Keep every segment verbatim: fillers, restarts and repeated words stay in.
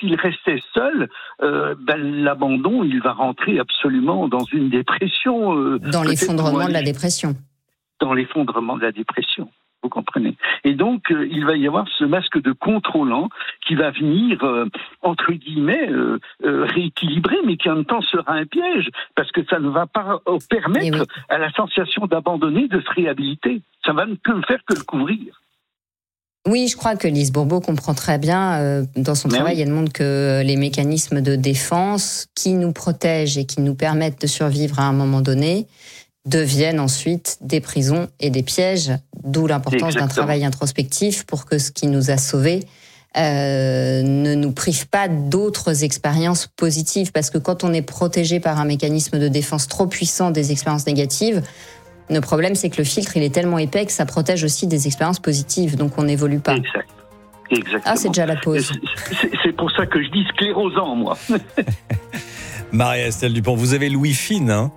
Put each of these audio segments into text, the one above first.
s'il restait seul, euh, ben, l'abandon, il va rentrer absolument dans une dépression. Euh, dans l'effondrement de la dépression. Dans l'effondrement de la dépression. Vous comprenez. Et donc, euh, il va y avoir ce masque de contrôlant qui va venir, euh, entre guillemets, euh, euh, rééquilibrer, mais qui en même temps sera un piège, parce que ça ne va pas euh, permettre oui. à la sensation d'abandonner de se réhabiliter. Ça va ne que faire que le couvrir. Oui, je crois que Lise Bourbeau comprend très bien, euh, dans son mais travail, oui. elle montre que les mécanismes de défense qui nous protègent et qui nous permettent de survivre à un moment donné deviennent ensuite des prisons et des pièges, d'où l'importance Exactement. d'un travail introspectif pour que ce qui nous a sauvés euh, ne nous prive pas d'autres expériences positives. Parce que quand on est protégé par un mécanisme de défense trop puissant des expériences négatives, le problème c'est que le filtre il est tellement épais que ça protège aussi des expériences positives, donc on n'évolue pas. Exact. Exactement. Ah, c'est déjà la pause. C'est, c'est pour ça que je dis sclérosant, moi. Marie-Estelle Dupont, vous avez Louis Fine, hein.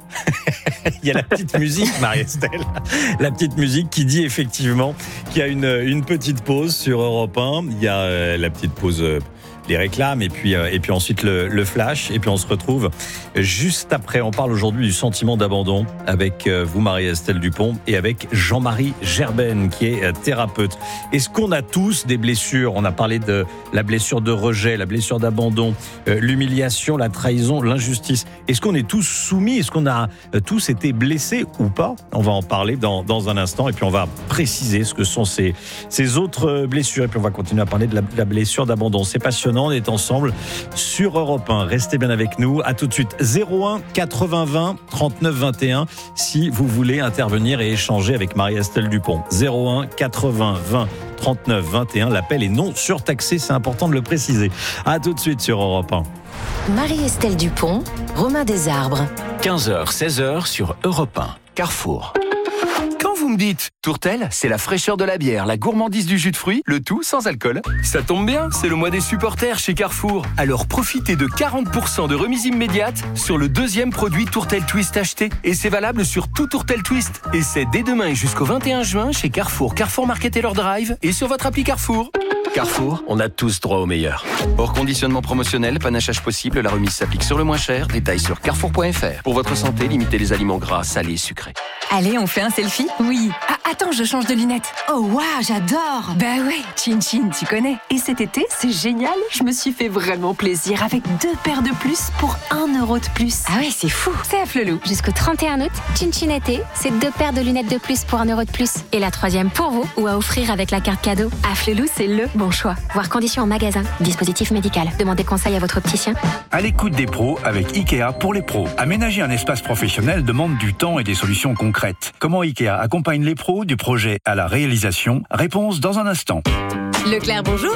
Il y a la petite musique, Marie-Estelle. La petite musique qui dit effectivement qu'il y a une, une petite pause sur Europe un. Il y a euh, la petite pause... Euh, les réclames et puis euh, et puis ensuite le, le flash et puis on se retrouve juste après. On parle aujourd'hui du sentiment d'abandon avec euh, vous Marie-Estelle Dupont et avec Jean-Marie Gerben qui est euh, thérapeute. Est-ce qu'on a tous des blessures ? On a parlé de la blessure de rejet, la blessure d'abandon, euh, l'humiliation, la trahison, l'injustice. Est-ce qu'on est tous soumis ? Est-ce qu'on a euh, tous été blessés ou pas ? On va en parler dans dans un instant et puis on va préciser ce que sont ces ces autres blessures et puis on va continuer à parler de la, de la blessure d'abandon. C'est passionnant. On est ensemble sur Europe un. Restez bien avec nous. À tout de suite. zéro un quatre-vingts vingt trente-neuf vingt et un si vous voulez intervenir et échanger avec Marie-Estelle Dupont. zéro un quatre-vingts vingt trente-neuf vingt et un. L'appel est non surtaxé. C'est important de le préciser. À tout de suite sur Europe un. Marie-Estelle Dupont, Romain Desarbres. quinze heures seize heures sur Europe un. Carrefour. Vous me dites, Tourtel, c'est la fraîcheur de la bière, la gourmandise du jus de fruits, le tout sans alcool. Ça tombe bien, c'est le mois des supporters chez Carrefour. Alors profitez de quarante pour cent de remise immédiate sur le deuxième produit Tourtel Twist acheté. Et c'est valable sur tout Tourtel Twist. Et c'est dès demain et jusqu'au vingt et un juin chez Carrefour, Carrefour Market et leur Drive et sur votre appli Carrefour. Carrefour, on a tous droit au meilleur. Hors conditionnement promotionnel, panachage possible, la remise s'applique sur le moins cher. Détails sur carrefour point f r. Pour votre santé, limitez les aliments gras, salés et sucrés. Allez, on fait un selfie ? Oui. Ah, attends, je change de lunettes. Oh, waouh, j'adore. Bah ouais, Chin Chin, tu connais. Et cet été, c'est génial. Je me suis fait vraiment plaisir avec deux paires de plus pour un euro de plus. Ah ouais, c'est fou. C'est à Flelou. Jusqu'au trente et un août, Chin Chin été, c'est deux paires de lunettes de plus pour un euro de plus. Et la troisième pour vous ou à offrir avec la carte cadeau. À Flelou, c'est le bon choix. Voir conditions en magasin. Dispositif médical. Demandez conseil à votre opticien. À l'écoute des pros avec Ikea pour les pros. Aménager un espace professionnel demande du temps et des solutions concrètes. Comment Ikea accompagne les pros du projet à la réalisation ? Réponse dans un instant. Leclerc, bonjour.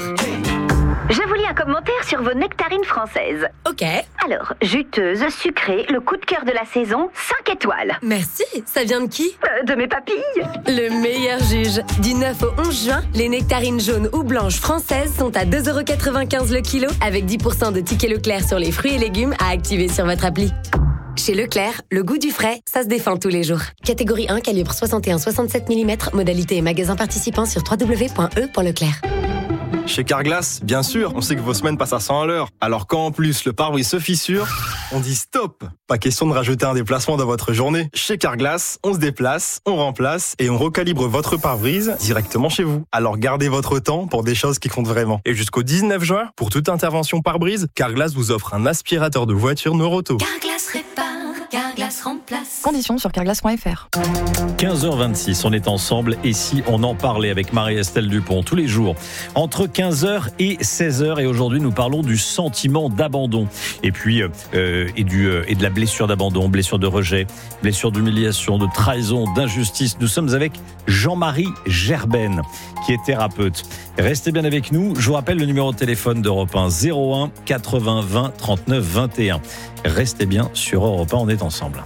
Je vous lis un commentaire sur vos nectarines françaises. Ok. Alors, juteuse, sucrée, le coup de cœur de la saison, cinq étoiles. Merci. Ça vient de qui ? euh, De mes papilles. Le meilleur juge. Du neuf au onze juin, les nectarines jaunes ou blanches françaises sont à deux euros quatre-vingt-quinze le kilo, avec dix pour cent de tickets Leclerc sur les fruits et légumes à activer sur votre appli. Chez Leclerc, le goût du frais, ça se défend tous les jours. Catégorie un, calibre soixante et un soixante-sept millimètres, modalité et magasin participant sur w w w point e point leclerc. Chez Carglass, bien sûr, on sait que vos semaines passent à cent à l'heure. Alors quand en plus le pare-brise se fissure, on dit stop. Pas question de rajouter un déplacement dans votre journée. Chez Carglass, on se déplace, on remplace et on recalibre votre pare-brise directement chez vous. Alors gardez votre temps pour des choses qui comptent vraiment. Et jusqu'au dix-neuf juin, pour toute intervention pare-brise, Carglass vous offre un aspirateur de voiture Noroto. Carglass répare, Carglass remplace. Conditions sur carglass point f r. quinze heures vingt-six, on est ensemble et si on en parlait avec Marie-Estelle Dupont tous les jours entre quinze heures et seize heures et aujourd'hui nous parlons du sentiment d'abandon et puis euh, et du euh, et de la blessure d'abandon, blessure de rejet, blessure d'humiliation, de trahison, d'injustice. Nous sommes avec Jean-Marie Gerben qui est thérapeute. Restez bien avec nous. Je vous rappelle le numéro de téléphone d'Europe un, zéro un quatre-vingts vingt trente-neuf vingt et un. Restez bien sur Europe un, on est ensemble.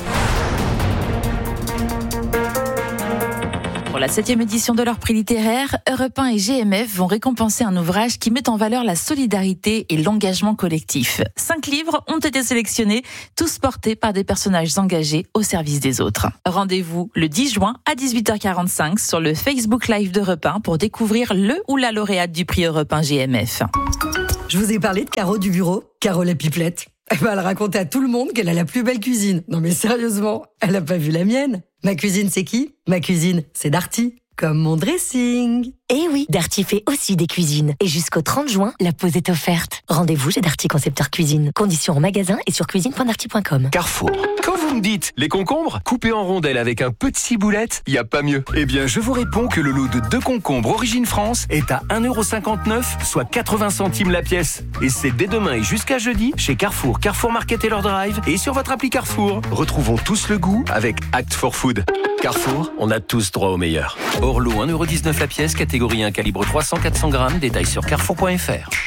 Pour la septième édition de leur prix littéraire, Europe un et G M F vont récompenser un ouvrage qui met en valeur la solidarité et l'engagement collectif. Cinq livres ont été sélectionnés, tous portés par des personnages engagés au service des autres. Rendez-vous le dix juin à dix-huit heures quarante-cinq sur le Facebook Live d'Europe un pour découvrir le ou la lauréate du prix Europe un G M F. Je vous ai parlé de Caro du bureau, Caro la pipelette. Eh ben, elle racontait à tout le monde qu'elle a la plus belle cuisine. Non mais sérieusement, elle a pas vu la mienne. Ma cuisine, c'est qui ? Ma cuisine, c'est Darty. Comme mon dressing. Eh oui, Darty fait aussi des cuisines. Et jusqu'au trente juin, la pause est offerte. Rendez-vous chez Darty Concepteur Cuisine. Conditions en magasin et sur cuisine point darty point com. Carrefour. Quand vous me dites les concombres, coupés en rondelles avec un peu de ciboulette, y a pas mieux. Eh bien, je vous réponds que le lot de deux concombres Origine France est à un euro cinquante-neuf, soit quatre-vingts centimes la pièce. Et c'est dès demain et jusqu'à jeudi chez Carrefour, Carrefour Market et leur drive et sur votre appli Carrefour. Retrouvons tous le goût avec Act for Food. Carrefour, on a tous droit au meilleur. Orlo, un euro dix-neuf la pièce, catégorie un, calibre trois cents à quatre cents grammes, détail sur carrefour point f r.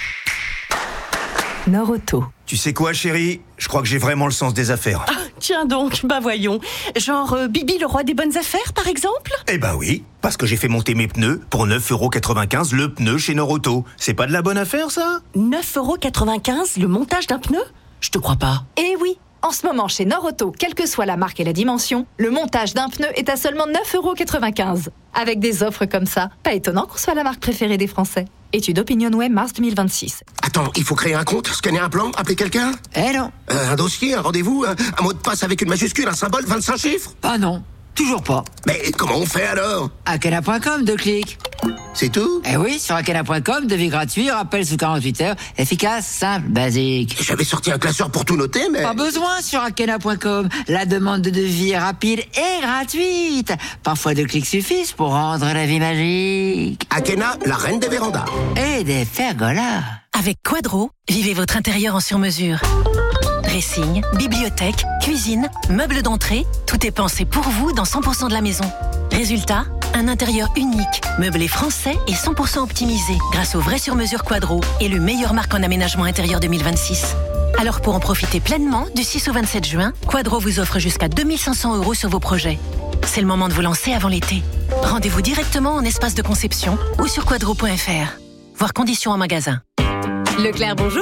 Nord Auto. Tu sais quoi, chérie ? Je crois que j'ai vraiment le sens des affaires. Ah, tiens donc, bah voyons. Genre euh, Bibi le roi des bonnes affaires, par exemple ? Eh ben oui, parce que j'ai fait monter mes pneus pour neuf euros quatre-vingt-quinze le pneu chez Nord Auto. C'est pas de la bonne affaire, ça ? neuf euros quatre-vingt-quinze le montage d'un pneu ? Je te crois pas. Eh oui. En ce moment, chez Nord Auto, quelle que soit la marque et la dimension, le montage d'un pneu est à seulement neuf euros quatre-vingt-quinze. Avec des offres comme ça, pas étonnant qu'on soit la marque préférée des Français. Étude OpinionWay, mars deux mille vingt-six. Attends, il faut créer un compte, scanner un plan, appeler quelqu'un ? Eh non. Euh, un dossier, un rendez-vous, un, un mot de passe avec une majuscule, un symbole, vingt-cinq chiffres ? Ah non, toujours pas. Mais comment on fait alors ? Akena point com, deux clics. C'est tout ? Eh oui, sur Akena point com, devis gratuit, rappel sous quarante-huit heures, efficace, simple, basique. J'avais sorti un classeur pour tout noter, mais... Pas besoin sur Akena point com. La demande de devis est rapide et gratuite. Parfois deux clics suffisent pour rendre la vie magique. Akena, la reine des vérandas. Et des pergolas. Avec Quadro, vivez votre intérieur en sur-mesure. Dressing, bibliothèque, cuisine, meubles d'entrée, tout est pensé pour vous dans cent pour cent de la maison. Résultat, un intérieur unique, meublé français et cent pour cent optimisé grâce au vrai sur-mesure Quadro et le meilleur marque en aménagement intérieur deux mille vingt-six. Alors pour en profiter pleinement, du six au vingt-sept juin, Quadro vous offre jusqu'à deux mille cinq cents euros sur vos projets. C'est le moment de vous lancer avant l'été. Rendez-vous directement en espace de conception ou sur quadro point f r. Voir conditions en magasin. Leclerc, bonjour.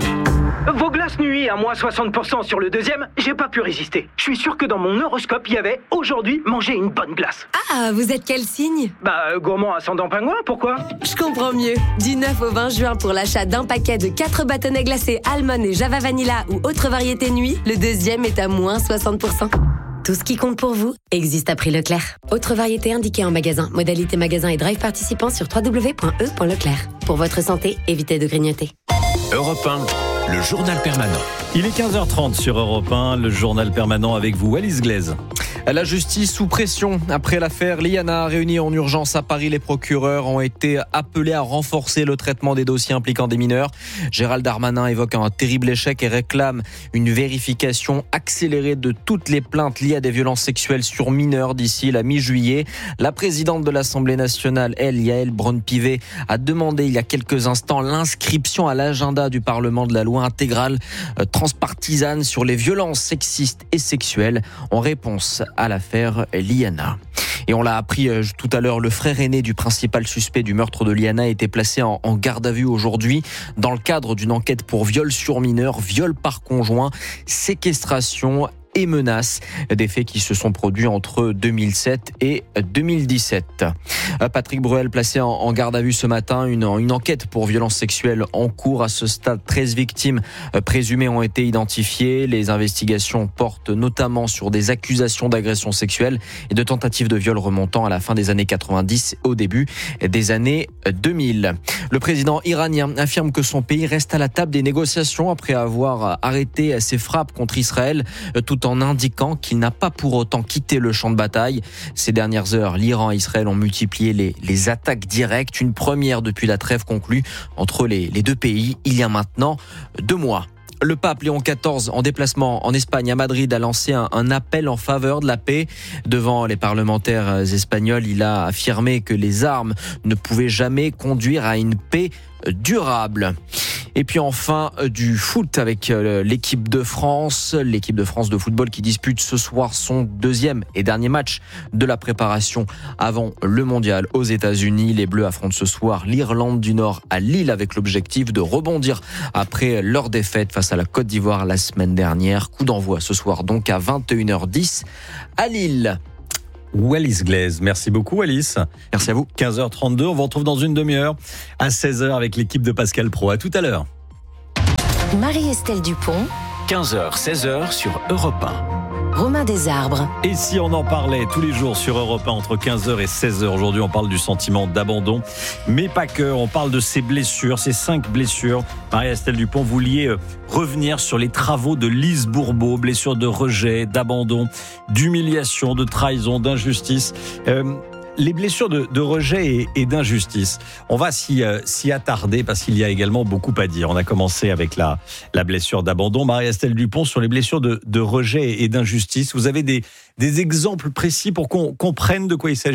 Vos glaces nuit à moins soixante pour cent sur le deuxième, j'ai pas pu résister. Je suis sûr que dans mon horoscope, il y avait « Aujourd'hui, manger une bonne glace ». Ah, vous êtes quel signe ? Bah, euh, gourmand ascendant pingouin, pourquoi ? Je comprends mieux. Du neuf au vingt juin, pour l'achat d'un paquet de quatre bâtonnets glacés Almond et Java Vanilla ou autre variété nuit, le deuxième est à moins soixante pour cent. Tout ce qui compte pour vous existe à prix Leclerc. Autre variété indiquée en magasin. Modalité magasin et drive participant sur w w w point e point leclerc. Pour votre santé, évitez de grignoter. Europe un, le journal permanent. Il est quinze heures trente sur Europe un, le journal permanent avec vous, Alice Glaise. La justice sous pression après l'affaire Liana. Réunis en urgence à Paris, les procureurs ont été appelés à renforcer le traitement des dossiers impliquant des mineurs. Gérald Darmanin évoque un terrible échec et réclame une vérification accélérée de toutes les plaintes liées à des violences sexuelles sur mineurs d'ici la mi-juillet. La présidente de l'Assemblée nationale, elle, Yael Braun-Pivet, a demandé il y a quelques instants l'inscription à l'agenda du Parlement de la loi intégrale euh, transpartisane sur les violences sexistes et sexuelles en réponse à l'affaire Liana. Et on l'a appris euh, tout à l'heure, le frère aîné du principal suspect du meurtre de Liana a été placé en, en garde à vue aujourd'hui dans le cadre d'une enquête pour viol sur mineur, viol par conjoint, séquestration et menaces, des faits qui se sont produits entre deux mille sept et deux mille dix-sept. Patrick Bruel placé en, en garde à vue ce matin, une, une enquête pour violences sexuelles en cours. À ce stade, treize victimes présumées ont été identifiées. Les investigations portent notamment sur des accusations d'agression sexuelle et de tentatives de viol remontant à la fin des années quatre-vingt-dix et au début des années deux mille. Le président iranien affirme que son pays reste à la table des négociations après avoir arrêté ses frappes contre Israël, tout en indiquant qu'il n'a pas pour autant quitté le champ de bataille. Ces dernières heures, l'Iran et Israël ont multiplié les, les attaques directes, une première depuis la trêve conclue entre les, les deux pays il y a maintenant deux mois. Le pape Léon quatorze, en déplacement en Espagne, à Madrid, a lancé un, un appel en faveur de la paix. Devant les parlementaires espagnols, il a affirmé que les armes ne pouvaient jamais conduire à une paix durable. Et puis enfin, du foot avec l'équipe de France, l'équipe de France de football qui dispute ce soir son deuxième et dernier match de la préparation avant le mondial aux États-Unis. Les Bleus affrontent ce soir l'Irlande du Nord à Lille avec l'objectif de rebondir après leur défaite face à la Côte d'Ivoire la semaine dernière. Coup d'envoi ce soir donc à vingt et une heures dix à Lille. Alice Glaise, merci beaucoup Alice. Merci à vous. quinze heures trente-deux, on vous retrouve dans une demi-heure à seize heures avec l'équipe de Pascal Pro. À tout à l'heure. Marie-Estelle Dupont, quinze heures, seize heures sur Europe un. Romain Desarbres. Et si on en parlait tous les jours sur Europe un entre quinze heures et seize heures, aujourd'hui on parle du sentiment d'abandon, mais pas que, on parle de ces blessures, ces cinq blessures. Marie-Estelle Dupont, vous vouliez revenir sur les travaux de Lise Bourbeau, blessures de rejet, d'abandon, d'humiliation, de trahison, d'injustice. Euh, Les blessures de, de rejet et, et d'injustice, on va s'y, euh, s'y attarder parce qu'il y a également beaucoup à dire. On a commencé avec la, la blessure d'abandon. Marie-Estelle Dupont, sur les blessures de, de rejet et d'injustice, vous avez des, des exemples précis pour qu'on comprenne de quoi il s'agit ?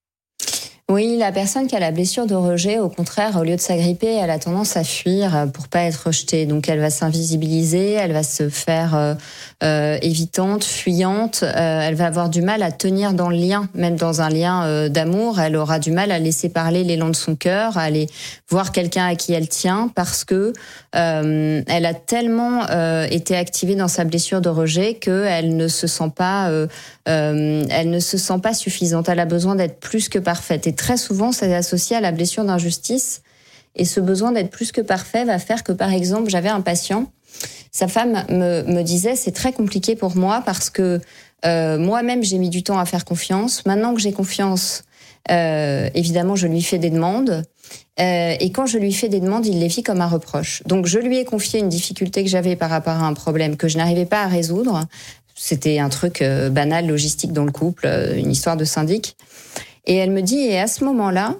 Oui, la personne qui a la blessure de rejet, au contraire, au lieu de s'agripper, elle a tendance à fuir pour pas être rejetée. Donc elle va s'invisibiliser, elle va se faire euh, euh, évitante, fuyante. Euh, elle va avoir du mal à tenir dans le lien, même dans un lien euh, d'amour. Elle aura du mal à laisser parler l'élan de son cœur, à aller voir quelqu'un à qui elle tient, parce que euh, elle a tellement euh, été activée dans sa blessure de rejet qu'elle ne se sent pas, euh, euh, elle ne se sent pas suffisante. Elle a besoin d'être plus que parfaite. Et très souvent, c'est associé à la blessure d'injustice. Et ce besoin d'être plus que parfait va faire que, par exemple, j'avais un patient, sa femme me, me disait, c'est très compliqué pour moi parce que euh, moi-même, j'ai mis du temps à faire confiance. Maintenant que j'ai confiance, euh, évidemment, je lui fais des demandes. Euh, et quand je lui fais des demandes, il les vit comme un reproche. Donc, je lui ai confié une difficulté que j'avais par rapport à un problème que je n'arrivais pas à résoudre. C'était un truc euh, banal, logistique dans le couple, euh, une histoire de syndic. Et elle me dit, et à ce moment-là,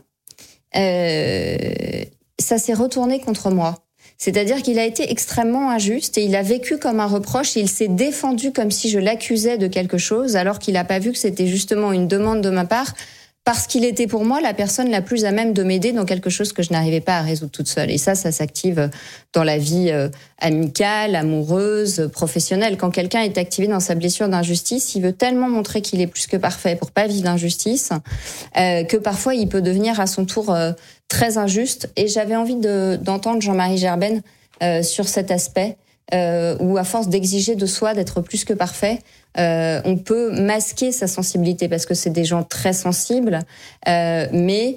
euh, ça s'est retourné contre moi. C'est-à-dire qu'il a été extrêmement injuste et il a vécu comme un reproche et il s'est défendu comme si je l'accusais de quelque chose, alors qu'il n'a pas vu que c'était justement une demande de ma part, parce qu'il était pour moi la personne la plus à même de m'aider dans quelque chose que je n'arrivais pas à résoudre toute seule. Et ça, ça s'active dans la vie euh, amicale, amoureuse, professionnelle. Quand quelqu'un est activé dans sa blessure d'injustice, il veut tellement montrer qu'il est plus que parfait pour pas vivre d'injustice, euh, que parfois il peut devenir à son tour euh, très injuste. Et j'avais envie de, d'entendre Jean-Marie Gerben euh, sur cet aspect, euh, où à force d'exiger de soi d'être plus que parfait, Euh, on peut masquer sa sensibilité parce que c'est des gens très sensibles, euh, mais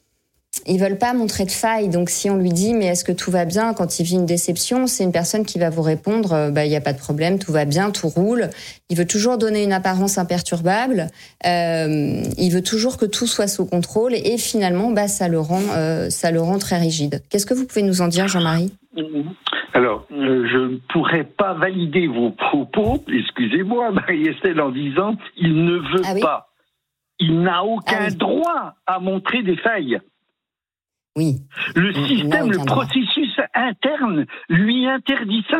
ils veulent pas montrer de faille. Donc si on lui dit mais est-ce que tout va bien quand il vit une déception, c'est une personne qui va vous répondre euh, bah il y a pas de problème, tout va bien, tout roule. Il veut toujours donner une apparence imperturbable. Euh, il veut toujours que tout soit sous contrôle et finalement bah ça le rend euh, ça le rend très rigide. Qu'est-ce que vous pouvez nous en dire, Jean-Marie ? Alors, euh, je ne pourrais pas valider vos propos, excusez-moi, Marie-Estelle, en disant il ne veut ah oui. pas. Il n'a aucun ah oui. droit à montrer des failles. Oui. Le il système, le processus droit. interne lui interdit ça.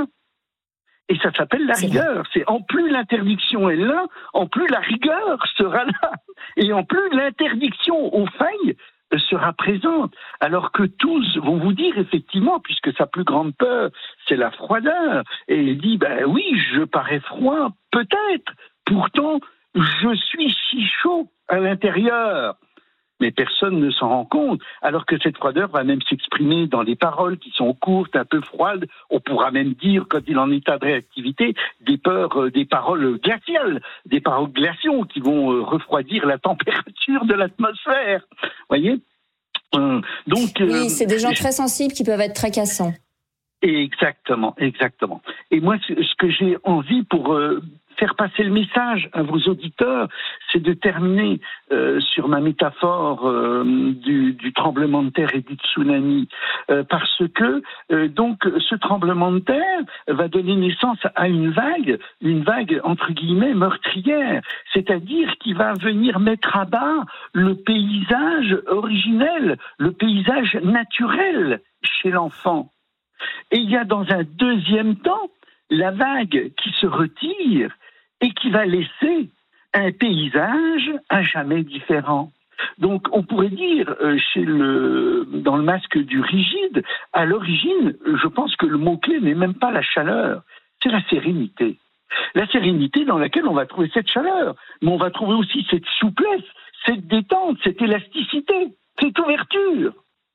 Et ça s'appelle la c'est rigueur. Vrai. C'est en plus l'interdiction est là, en plus la rigueur sera là. Et en plus l'interdiction aux failles sera présente, alors que tous vont vous dire effectivement, puisque sa plus grande peur, c'est la froideur, et il dit, ben oui, je parais froid, peut-être, pourtant, je suis si chaud à l'intérieur. Mais personne ne s'en rend compte, alors que cette froideur va même s'exprimer dans des paroles qui sont courtes, un peu froides. On pourra même dire, quand il en est état de réactivité, des peurs, euh, des paroles glaciales, des paroles glaciaux qui vont euh, refroidir la température de l'atmosphère. Voyez euh, donc, oui, euh, c'est des gens très sensibles qui peuvent être très cassants. Exactement, exactement. Et moi, ce que j'ai envie pour euh, faire passer le message à vos auditeurs, c'est de terminer euh, sur ma métaphore euh, du, du tremblement de terre et du tsunami, euh, parce que euh, donc ce tremblement de terre va donner naissance à une vague, une vague entre guillemets meurtrière, c'est-à-dire qui va venir mettre à bas le paysage originel, le paysage naturel chez l'enfant. Et il y a dans un deuxième temps la vague qui se retire et qui va laisser un paysage à jamais différent. Donc on pourrait dire euh, chez le, dans le masque du rigide, à l'origine, je pense que le mot-clé n'est même pas la chaleur, c'est la sérénité. La sérénité dans laquelle on va trouver cette chaleur, mais on va trouver aussi cette souplesse, cette détente, cette élasticité, cette ouverture.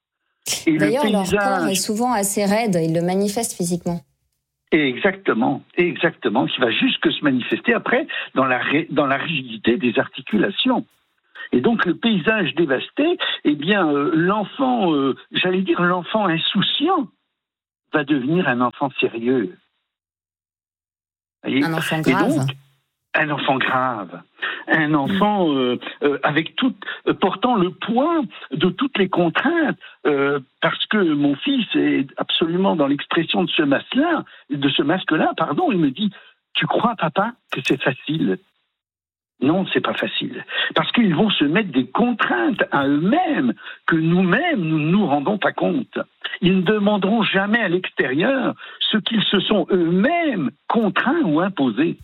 Et d'ailleurs, paysage... leur corps est souvent assez raide, ils le manifestent physiquement. Exactement, exactement, qui va jusque se manifester après dans la, dans la rigidité des articulations. Et donc le paysage dévasté, eh bien euh, l'enfant, euh, j'allais dire l'enfant insouciant, va devenir un enfant sérieux. Un enfant grave. Et donc, un enfant grave, un enfant euh, euh, avec tout, euh, portant le poids de toutes les contraintes, euh, parce que mon fils est absolument dans l'expression de ce masque-là, de ce masque-là, pardon, il me dit, tu crois, papa, que c'est facile ? Non, c'est pas facile, parce qu'ils vont se mettre des contraintes à eux-mêmes que nous-mêmes nous ne nous rendons pas compte. Ils ne demanderont jamais à l'extérieur ce qu'ils se sont eux-mêmes contraints ou imposés.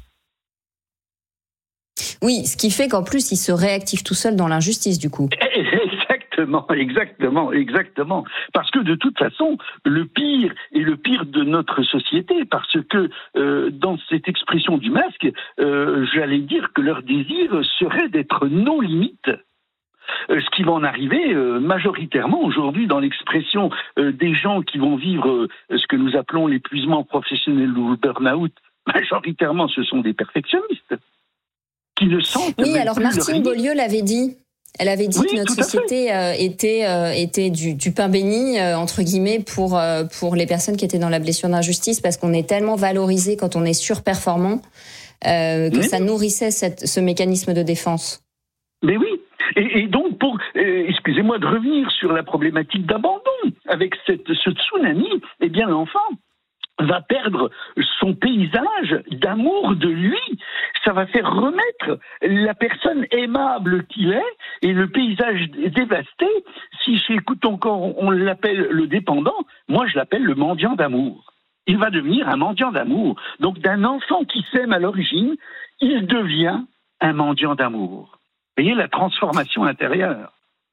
Oui, ce qui fait qu'en plus, il se réactive tout seul dans l'injustice, du coup. Exactement, exactement, exactement. Parce que de toute façon, le pire est le pire de notre société, parce que euh, dans cette expression du masque, euh, j'allais dire que leur désir serait d'être nos limites. Euh, ce qui va en arriver euh, majoritairement aujourd'hui dans l'expression euh, des gens qui vont vivre euh, ce que nous appelons l'épuisement professionnel ou le burn-out, majoritairement ce sont des perfectionnistes. Qui ne sentent oui, alors Martine Beaulieu l'avait dit. Elle avait dit oui, que notre société euh, était euh, était du, du pain béni euh, entre guillemets pour euh, pour les personnes qui étaient dans la blessure d'injustice, parce qu'on est tellement valorisé quand on est surperformant euh, que oui. ça nourrissait cette, ce mécanisme de défense. Mais oui. Et, et donc, pour, euh, excusez-moi de revenir sur la problématique d'abandon avec cette, ce tsunami, eh bien l'enfant va perdre son paysage d'amour de lui. Ça va faire remettre la personne aimable qu'il est, et le paysage dévasté, si chez Écoute ton corps on l'appelle le dépendant, moi je l'appelle le mendiant d'amour. Il va devenir un mendiant d'amour. Donc d'un enfant qui s'aime à l'origine, il devient un mendiant d'amour. Vous voyez la transformation intérieure.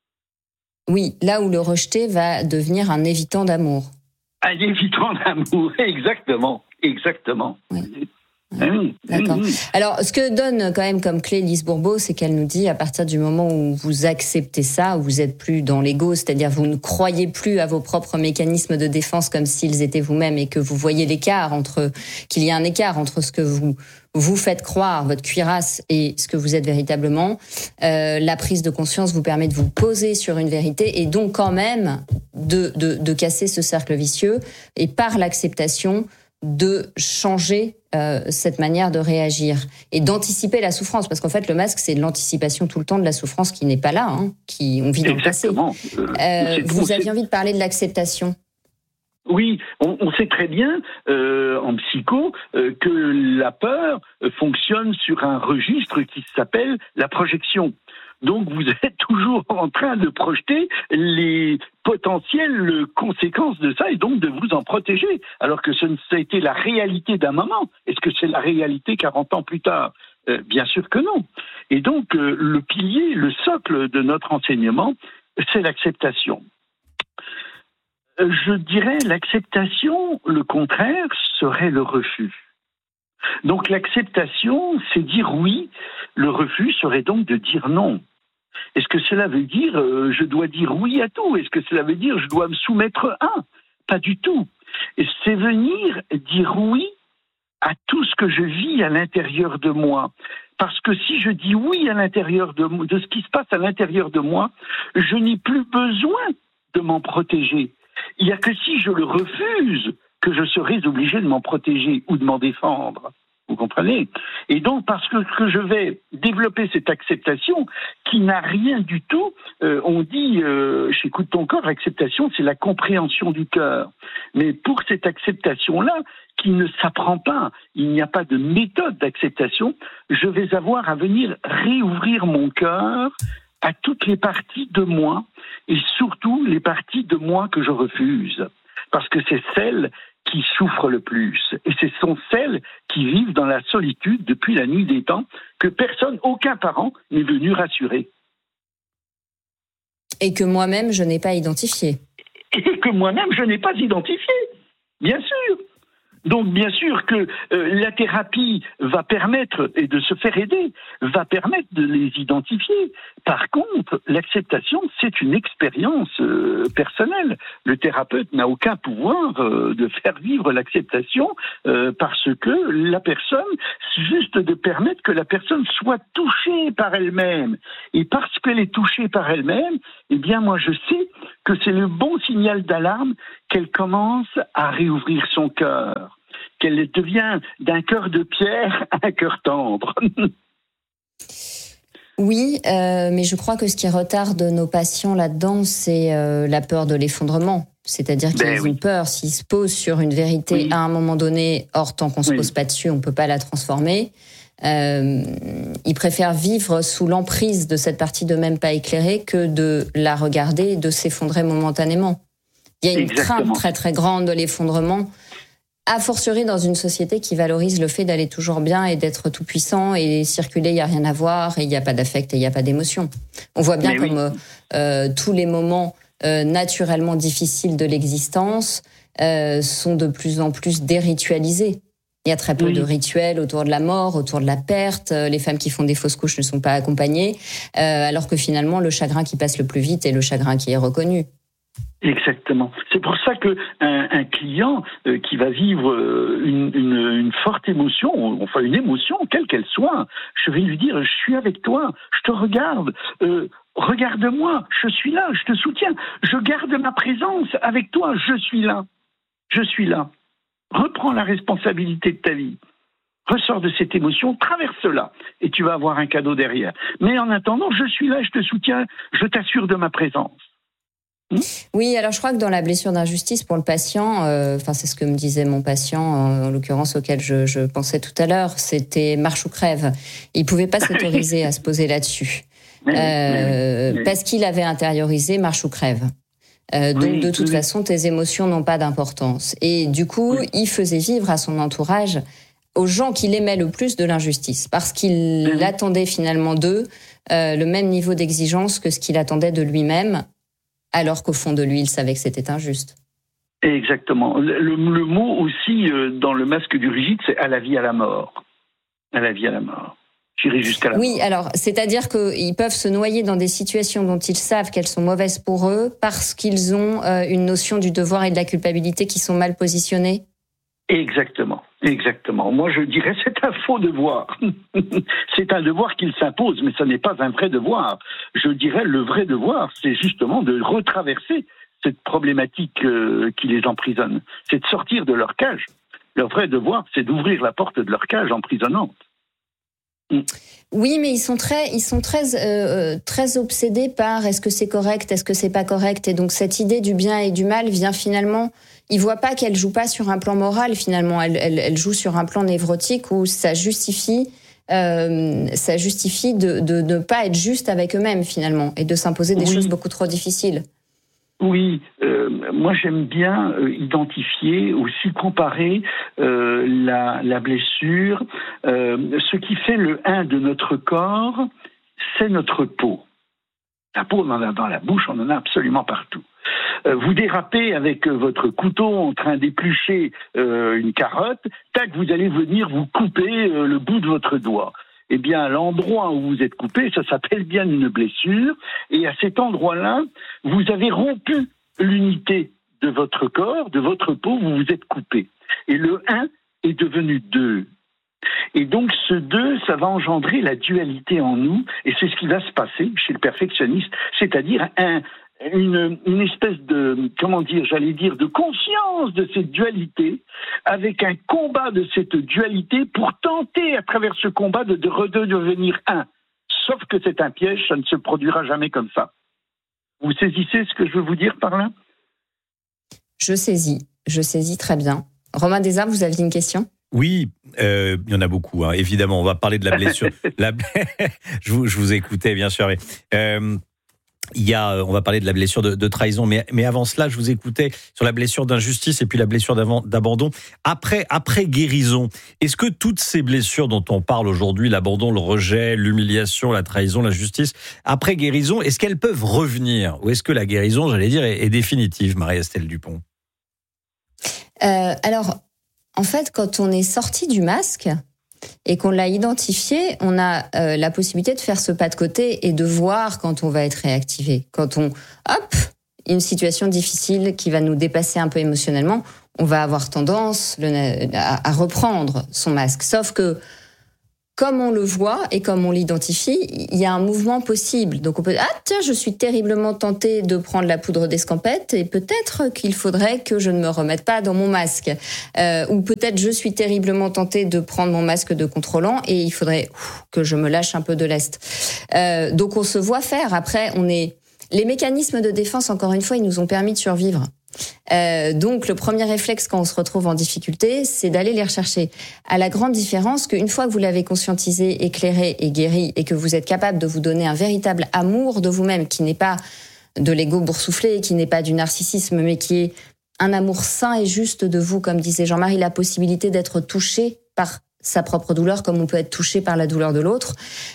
Oui, là où le rejeté va devenir un évitant d'amour. Un évitant d'amour, exactement, exactement. Oui. Oui. D'accord. Alors, ce que donne quand même comme clé Lise Bourbeau, c'est qu'elle nous dit, à partir du moment où vous acceptez ça, où vous êtes plus dans l'ego, c'est-à-dire vous ne croyez plus à vos propres mécanismes de défense comme s'ils étaient vous-même, et que vous voyez l'écart entre, qu'il y a un écart entre ce que vous vous faites croire, votre cuirasse, et ce que vous êtes véritablement, euh, la prise de conscience vous permet de vous poser sur une vérité, et donc quand même de, de, de casser ce cercle vicieux, et par l'acceptation de changer euh, cette manière de réagir et d'anticiper la souffrance, parce qu'en fait le masque c'est de l'anticipation tout le temps de la souffrance qui n'est pas là, hein, qui on vit dans le passé. Euh, vous aviez envie de parler de l'acceptation. Oui, on, on sait très bien euh, en psycho euh, que la peur fonctionne sur un registre qui s'appelle la projection. Donc vous êtes toujours en train de projeter les potentielles conséquences de ça et donc de vous en protéger, alors que ce ça a été la réalité d'un moment. Est-ce que c'est la réalité quarante ans plus tard ? euh, Bien sûr que non. Et donc euh, le pilier, le socle de notre enseignement, c'est l'acceptation. Euh, je dirais l'acceptation, le contraire, serait le refus. Donc l'acceptation, c'est dire oui, le refus serait donc de dire non. Est-ce que cela veut dire euh, je dois dire oui à tout ? Est-ce que cela veut dire je dois me soumettre à ? Pas du tout. Et c'est venir dire oui à tout ce que je vis à l'intérieur de moi. Parce que si je dis oui à l'intérieur de, de ce qui se passe à l'intérieur de moi, je n'ai plus besoin de m'en protéger. Il n'y a que si je le refuse que je serai obligé de m'en protéger ou de m'en défendre. Vous comprenez ? Et donc, parce que, que je vais développer cette acceptation qui n'a rien du tout, euh, on dit, euh, chez Écoute ton corps, l'acceptation, c'est la compréhension du cœur. Mais pour cette acceptation-là, qui ne s'apprend pas, il n'y a pas de méthode d'acceptation, je vais avoir à venir réouvrir mon cœur à toutes les parties de moi, et surtout les parties de moi que je refuse. Parce que c'est celles qui souffrent le plus. Et ce sont celles qui vivent dans la solitude depuis la nuit des temps, que personne, aucun parent n'est venu rassurer. Et que moi-même, je n'ai pas identifié. Et que moi-même, je n'ai pas identifié, bien sûr. Donc bien sûr que euh, la thérapie va permettre, et de se faire aider, va permettre de les identifier. Par contre, l'acceptation, c'est une expérience euh, personnelle. Le thérapeute n'a aucun pouvoir euh, de faire vivre l'acceptation euh, parce que la personne, juste de permettre que la personne soit touchée par elle-même. Et parce qu'elle est touchée par elle-même, eh bien moi je sais que c'est le bon signal d'alarme qu'elle commence à réouvrir son cœur, qu'elle devient d'un cœur de pierre à un cœur tendre. Oui, euh, mais je crois que ce qui retarde nos patients là-dedans, c'est euh, la peur de l'effondrement. C'est-à-dire qu'ils ben, ont oui. peur, s'ils se posent sur une vérité oui. à un moment donné, or tant qu'on ne se oui. pose pas dessus, on ne peut pas la transformer. Euh, ils préfèrent vivre sous l'emprise de cette partie d'eux-mêmes pas éclairée que de la regarder et de s'effondrer momentanément. Il y a une Exactement. crainte très très grande de l'effondrement, a fortiori dans une société qui valorise le fait d'aller toujours bien et d'être tout puissant et circuler, il n'y a rien à voir et il n'y a pas d'affect et il n'y a pas d'émotion. On voit bien Mais comme oui. euh, tous les moments euh, naturellement difficiles de l'existence euh, sont de plus en plus déritualisés. Il y a très peu oui. de rituels autour de la mort, autour de la perte. Les femmes qui font des fausses couches ne sont pas accompagnées, euh, alors que finalement le chagrin qui passe le plus vite est le chagrin qui est reconnu. Exactement. C'est pour ça que un, un client euh, qui va vivre euh, une, une, une forte émotion, enfin une émotion, quelle qu'elle soit, je vais lui dire, je suis avec toi, je te regarde, euh, regarde-moi, je suis là, je te soutiens, je garde ma présence avec toi, je suis là, je suis là. Reprends la responsabilité de ta vie. Ressors de cette émotion, traverse-la, et tu vas avoir un cadeau derrière. Mais en attendant, je suis là, je te soutiens, je t'assure de ma présence. Oui, alors je crois que dans la blessure d'injustice pour le patient, euh, enfin c'est ce que me disait mon patient, en, en l'occurrence auquel je, je pensais tout à l'heure, c'était marche ou crève. Il pouvait pas s'autoriser à se poser là-dessus, euh, mais, mais, parce qu'il avait intériorisé marche ou crève. Euh, donc oui, de toute oui. façon, tes émotions n'ont pas d'importance. Et du coup, oui. il faisait vivre à son entourage, aux gens qu'il aimait le plus, de l'injustice, parce qu'il oui. attendait finalement d'eux euh, le même niveau d'exigence que ce qu'il attendait de lui-même, alors qu'au fond de lui, il savait que c'était injuste. Exactement. Le, le, le mot aussi euh, dans le masque du rigide, c'est à la vie, à la mort. À la vie, à la mort. J'irai jusqu'à la oui, mort. alors, c'est-à-dire qu'ils peuvent se noyer dans des situations dont ils savent qu'elles sont mauvaises pour eux parce qu'ils ont euh, une notion du devoir et de la culpabilité qui sont mal positionnées. Exactement, exactement. Moi, je dirais c'est un faux devoir. C'est un devoir qu'il s'impose, mais ce n'est pas un vrai devoir. Je dirais le vrai devoir, c'est justement de retraverser cette problématique euh, qui les emprisonne. C'est de sortir de leur cage. Leur vrai devoir, c'est d'ouvrir la porte de leur cage emprisonnante. Oui, mais ils sont très, ils sont très, euh, très obsédés par est-ce que c'est correct, est-ce que c'est pas correct, et donc cette idée du bien et du mal vient finalement. Ils voient pas qu'elle joue pas sur un plan moral finalement, elle, elle, elle joue sur un plan névrotique où ça justifie, euh, ça justifie de, de ne pas être juste avec eux-mêmes finalement et de s'imposer des oui. choses beaucoup trop difficiles. Oui, euh, moi j'aime bien euh, identifier, aussi comparer euh, la, la blessure. Euh, ce qui fait le un de notre corps, c'est notre peau. La peau, on en a dans la bouche, on en a absolument partout. Euh, vous dérapez avec votre couteau en train d'éplucher euh, une carotte, tac, vous allez venir vous couper euh, le bout de votre doigt. Eh bien, l'endroit où vous êtes coupé, ça s'appelle bien une blessure. Et à cet endroit-là, vous avez rompu l'unité de votre corps, de votre peau, vous vous êtes coupé. Et le un est devenu deux. Et donc, ce deux, ça va engendrer la dualité en nous. Et c'est ce qui va se passer chez le perfectionniste. C'est-à-dire un... Une, une espèce de, comment dire, j'allais dire, de conscience de cette dualité, avec un combat de cette dualité pour tenter, à travers ce combat, de, de redevenir un. Sauf que c'est un piège, ça ne se produira jamais comme ça. Vous saisissez ce que je veux vous dire par là ? Je saisis, je saisis très bien. Romain Desarmes, vous aviez une question ? Oui, euh, il y en a beaucoup, hein. Évidemment, on va parler de la blessure. la... je, vous, je vous écoutais, bien sûr. Mais, euh... Il y a, on va parler de la blessure de, de trahison, mais, mais avant cela, je vous écoutais sur la blessure d'injustice et puis la blessure d'abandon. Après, après guérison, est-ce que toutes ces blessures dont on parle aujourd'hui, l'abandon, le rejet, l'humiliation, la trahison, la justice, après guérison, est-ce qu'elles peuvent revenir? Ou est-ce que la guérison, j'allais dire, est, est définitive, Marie-Estelle Dupont? euh, Alors, en fait, quand on est sorti du masque et qu'on l'a identifié, on a euh, la possibilité de faire ce pas de côté et de voir quand on va être réactivé. Quand on, hop, une situation difficile qui va nous dépasser un peu émotionnellement, on va avoir tendance le, à, à reprendre son masque. Sauf que comme on le voit et comme on l'identifie, il y a un mouvement possible. Donc on peut dire, ah tiens, je suis terriblement tentée de prendre la poudre d'escampette et peut-être qu'il faudrait que je ne me remette pas dans mon masque. Euh, ou peut-être je suis terriblement tentée de prendre mon masque de contrôlant et il faudrait ouf, que je me lâche un peu de lest. Euh, donc on se voit faire. Après, on est... Les mécanismes de défense, encore une fois, ils nous ont permis de survivre. Euh, donc le premier réflexe quand on se retrouve en difficulté, c'est d'aller les rechercher. À la grande différence qu'une fois que vous l'avez conscientisé, éclairé et guéri, et que vous êtes capable de vous donner un véritable amour de vous-même, qui n'est pas de l'ego boursouflé, qui n'est pas du narcissisme, mais qui est un amour sain et juste de vous, comme disait Jean-Marie, la possibilité d'être touché par sa propre douleur comme on peut être touché par la douleur de l'autre,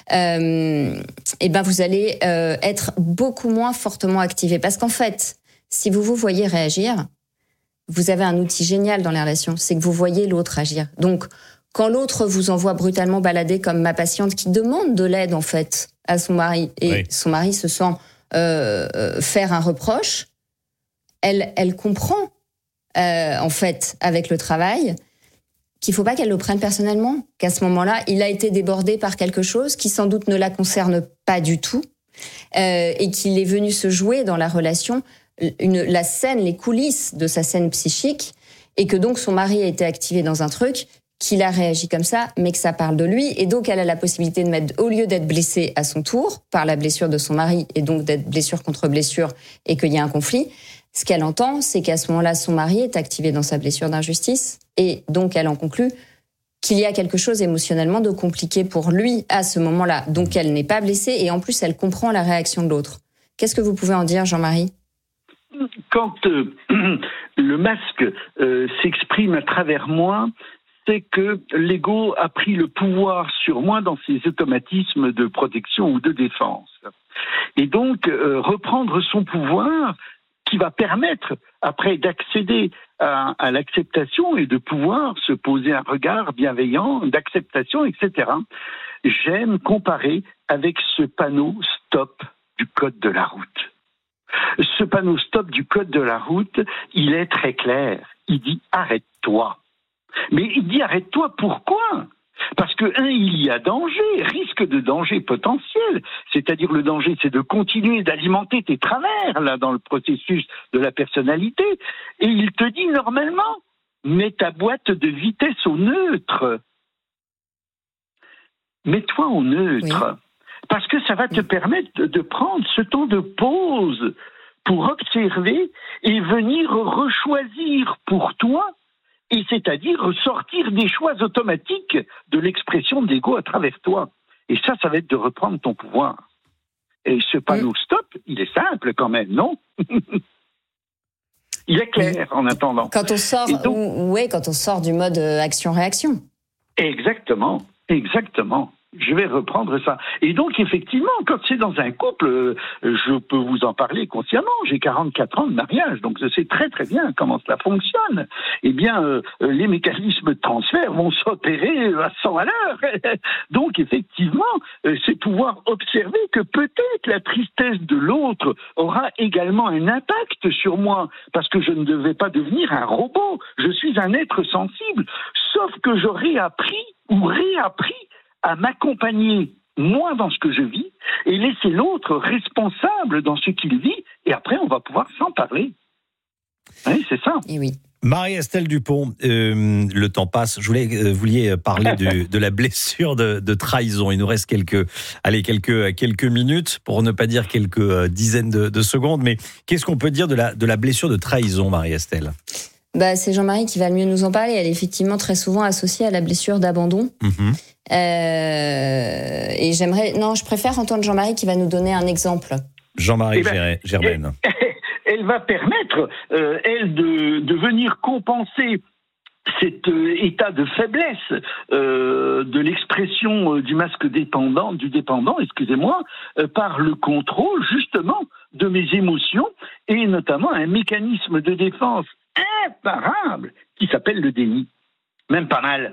euh, et ben vous allez euh, être beaucoup moins fortement activé. Parce qu'en fait, si vous vous voyez réagir, vous avez un outil génial dans les relations, c'est que vous voyez l'autre agir. Donc, quand l'autre vous envoie brutalement balader, comme ma patiente qui demande de l'aide en fait à son mari, et oui. son mari se sent euh, euh, faire un reproche, elle, elle comprend euh, en fait avec le travail qu'il faut pas qu'elle le prenne personnellement, qu'à ce moment-là, il a été débordé par quelque chose qui sans doute ne la concerne pas du tout, euh, et qu'il est venu se jouer dans la relation une, la scène, les coulisses de sa scène psychique, et que donc son mari a été activé dans un truc, qu'il a réagi comme ça, mais que ça parle de lui, et donc elle a la possibilité de mettre, au lieu d'être blessée à son tour, par la blessure de son mari, et donc d'être blessure contre blessure, et qu'il y a un conflit, ce qu'elle entend, c'est qu'à ce moment-là, son mari est activé dans sa blessure d'injustice, et donc elle en conclut qu'il y a quelque chose émotionnellement de compliqué pour lui à ce moment-là. Donc elle n'est pas blessée, et en plus elle comprend la réaction de l'autre. Qu'est-ce que vous pouvez en dire, Jean-Marie ? Quand euh, le masque euh, s'exprime à travers moi, c'est que l'ego a pris le pouvoir sur moi dans ses automatismes de protection ou de défense. Et donc, euh, reprendre son pouvoir qui va permettre, après, d'accéder à, à l'acceptation et de pouvoir se poser un regard bienveillant, d'acceptation, et cetera. J'aime comparer avec ce panneau « Stop » du code de la route. Ce panneau stop du code de la route, il est très clair. Il dit arrête-toi. Mais il dit arrête-toi pourquoi ? Parce que, un, il y a danger, risque de danger potentiel. C'est-à-dire le danger, c'est de continuer d'alimenter tes travers, là, dans le processus de la personnalité. Et il te dit normalement, mets ta boîte de vitesse au neutre. Mets-toi au neutre. Oui. Parce que ça va te permettre de prendre ce temps de pause pour observer et venir rechoisir pour toi, et c'est-à-dire sortir des choix automatiques de l'expression de l'ego à travers toi. Et ça, ça va être de reprendre ton pouvoir. Et ce panneau stop, il est simple quand même, non ? Il est clair en attendant. Quand on sort, donc, ouais, quand on sort du mode action-réaction. Exactement, exactement. Je vais reprendre ça. Et donc, effectivement, quand c'est dans un couple, euh, je peux vous en parler consciemment. J'ai quarante-quatre ans de mariage, donc je sais très très bien comment cela fonctionne. Eh bien, euh, les mécanismes de transfert vont s'opérer à cent à l'heure. Donc, effectivement, euh, c'est pouvoir observer que peut-être la tristesse de l'autre aura également un impact sur moi, parce que je ne devais pas devenir un robot. Je suis un être sensible, sauf que j'aurais appris ou réappris à m'accompagner, moi, dans ce que je vis, et laisser l'autre responsable dans ce qu'il vit, et après, on va pouvoir s'en parler. Oui, c'est ça. Et oui. Marie-Estelle Dupont, euh, le temps passe. Je voulais, euh, vous vouliez parler du, de la blessure de, de trahison. Il nous reste quelques, allez, quelques, quelques minutes, pour ne pas dire quelques euh, dizaines de, de secondes. Mais qu'est-ce qu'on peut dire de la, de la blessure de trahison, Marie-Estelle ? Bah, c'est Jean-Marie qui va le mieux nous en parler. Elle est effectivement très souvent associée à la blessure d'abandon. Mmh. Euh, et j'aimerais, non, je préfère entendre Jean-Marie qui va nous donner un exemple. Jean-Marie eh ben, Germaine. Elle va permettre, euh, elle, de, de venir compenser cet euh, état de faiblesse euh, de l'expression euh, du masque dépendant, du dépendant, excusez-moi, euh, par le contrôle justement de mes émotions et notamment un mécanisme de défense imparable qui s'appelle le déni. Même pas mal.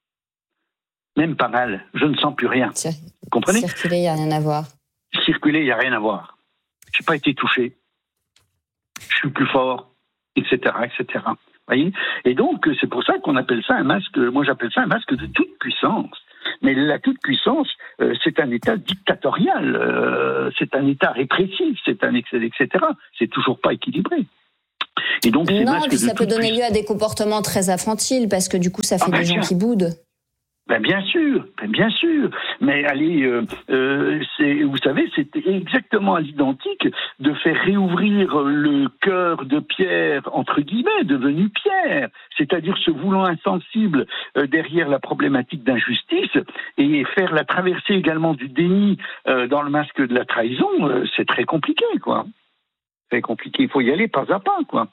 Même pas mal. Je ne sens plus rien. Cir- Vous comprenez ? Circuler, il n'y a rien à voir. Circuler, il n'y a rien à voir. Je n'ai pas été touché. Je suis plus fort, et cetera, et cetera. Voyez ? Et donc, c'est pour ça qu'on appelle ça un masque, moi j'appelle ça un masque de toute puissance. Mais la toute-puissance, euh, c'est un État dictatorial, euh, c'est un État répressif, c'est un excès, et cetera. C'est toujours pas équilibré. Et donc, ces non, masques puis de ça peut donner toute-puissance- lieu à des comportements très infantiles, parce que du coup, ça fait Ah, ben, des gens tiens. qui boudent. Ben bien sûr, ben bien sûr. Mais allez, euh, euh, c'est, vous savez, c'est exactement à l'identique de faire réouvrir le cœur de Pierre, entre guillemets, devenu Pierre, c'est-à-dire se voulant insensible euh, derrière la problématique d'injustice, et faire la traversée également du déni euh, dans le masque de la trahison, euh, c'est très compliqué, quoi. Très compliqué, il faut y aller pas à pas, quoi.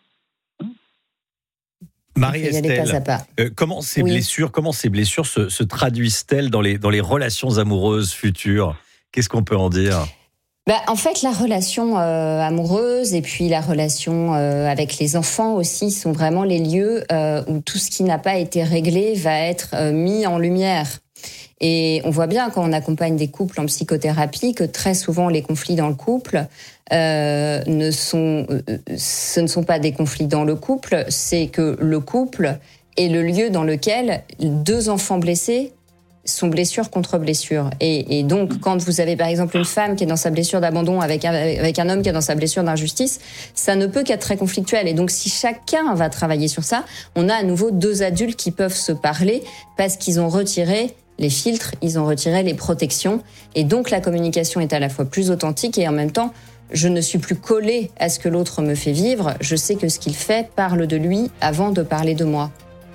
Marie-Estelle, euh, comment ces Oui. blessures, comment ces blessures se, se traduisent-elles dans les, dans les relations amoureuses futures? Qu'est-ce qu'on peut en dire? Bah, en fait, la relation euh, amoureuse et puis la relation euh, avec les enfants aussi sont vraiment les lieux euh, où tout ce qui n'a pas été réglé va être euh, mis en lumière. Et on voit bien quand on accompagne des couples en psychothérapie que très souvent les conflits dans le couple euh, ne sont, euh, ce ne sont pas des conflits dans le couple, c'est que le couple est le lieu dans lequel deux enfants blessés sont blessure contre blessure. Et, et donc, quand vous avez par exemple une femme qui est dans sa blessure d'abandon avec un, avec un homme qui est dans sa blessure d'injustice, ça ne peut qu'être très conflictuel. Et donc, si chacun va travailler sur ça, on a à nouveau deux adultes qui peuvent se parler parce qu'ils ont retiré les filtres, ils ont retiré les protections. Et donc, la communication est à la fois plus authentique et en même temps, je ne suis plus collée à ce que l'autre me fait vivre. Je sais que ce qu'il fait parle de lui avant de parler de moi.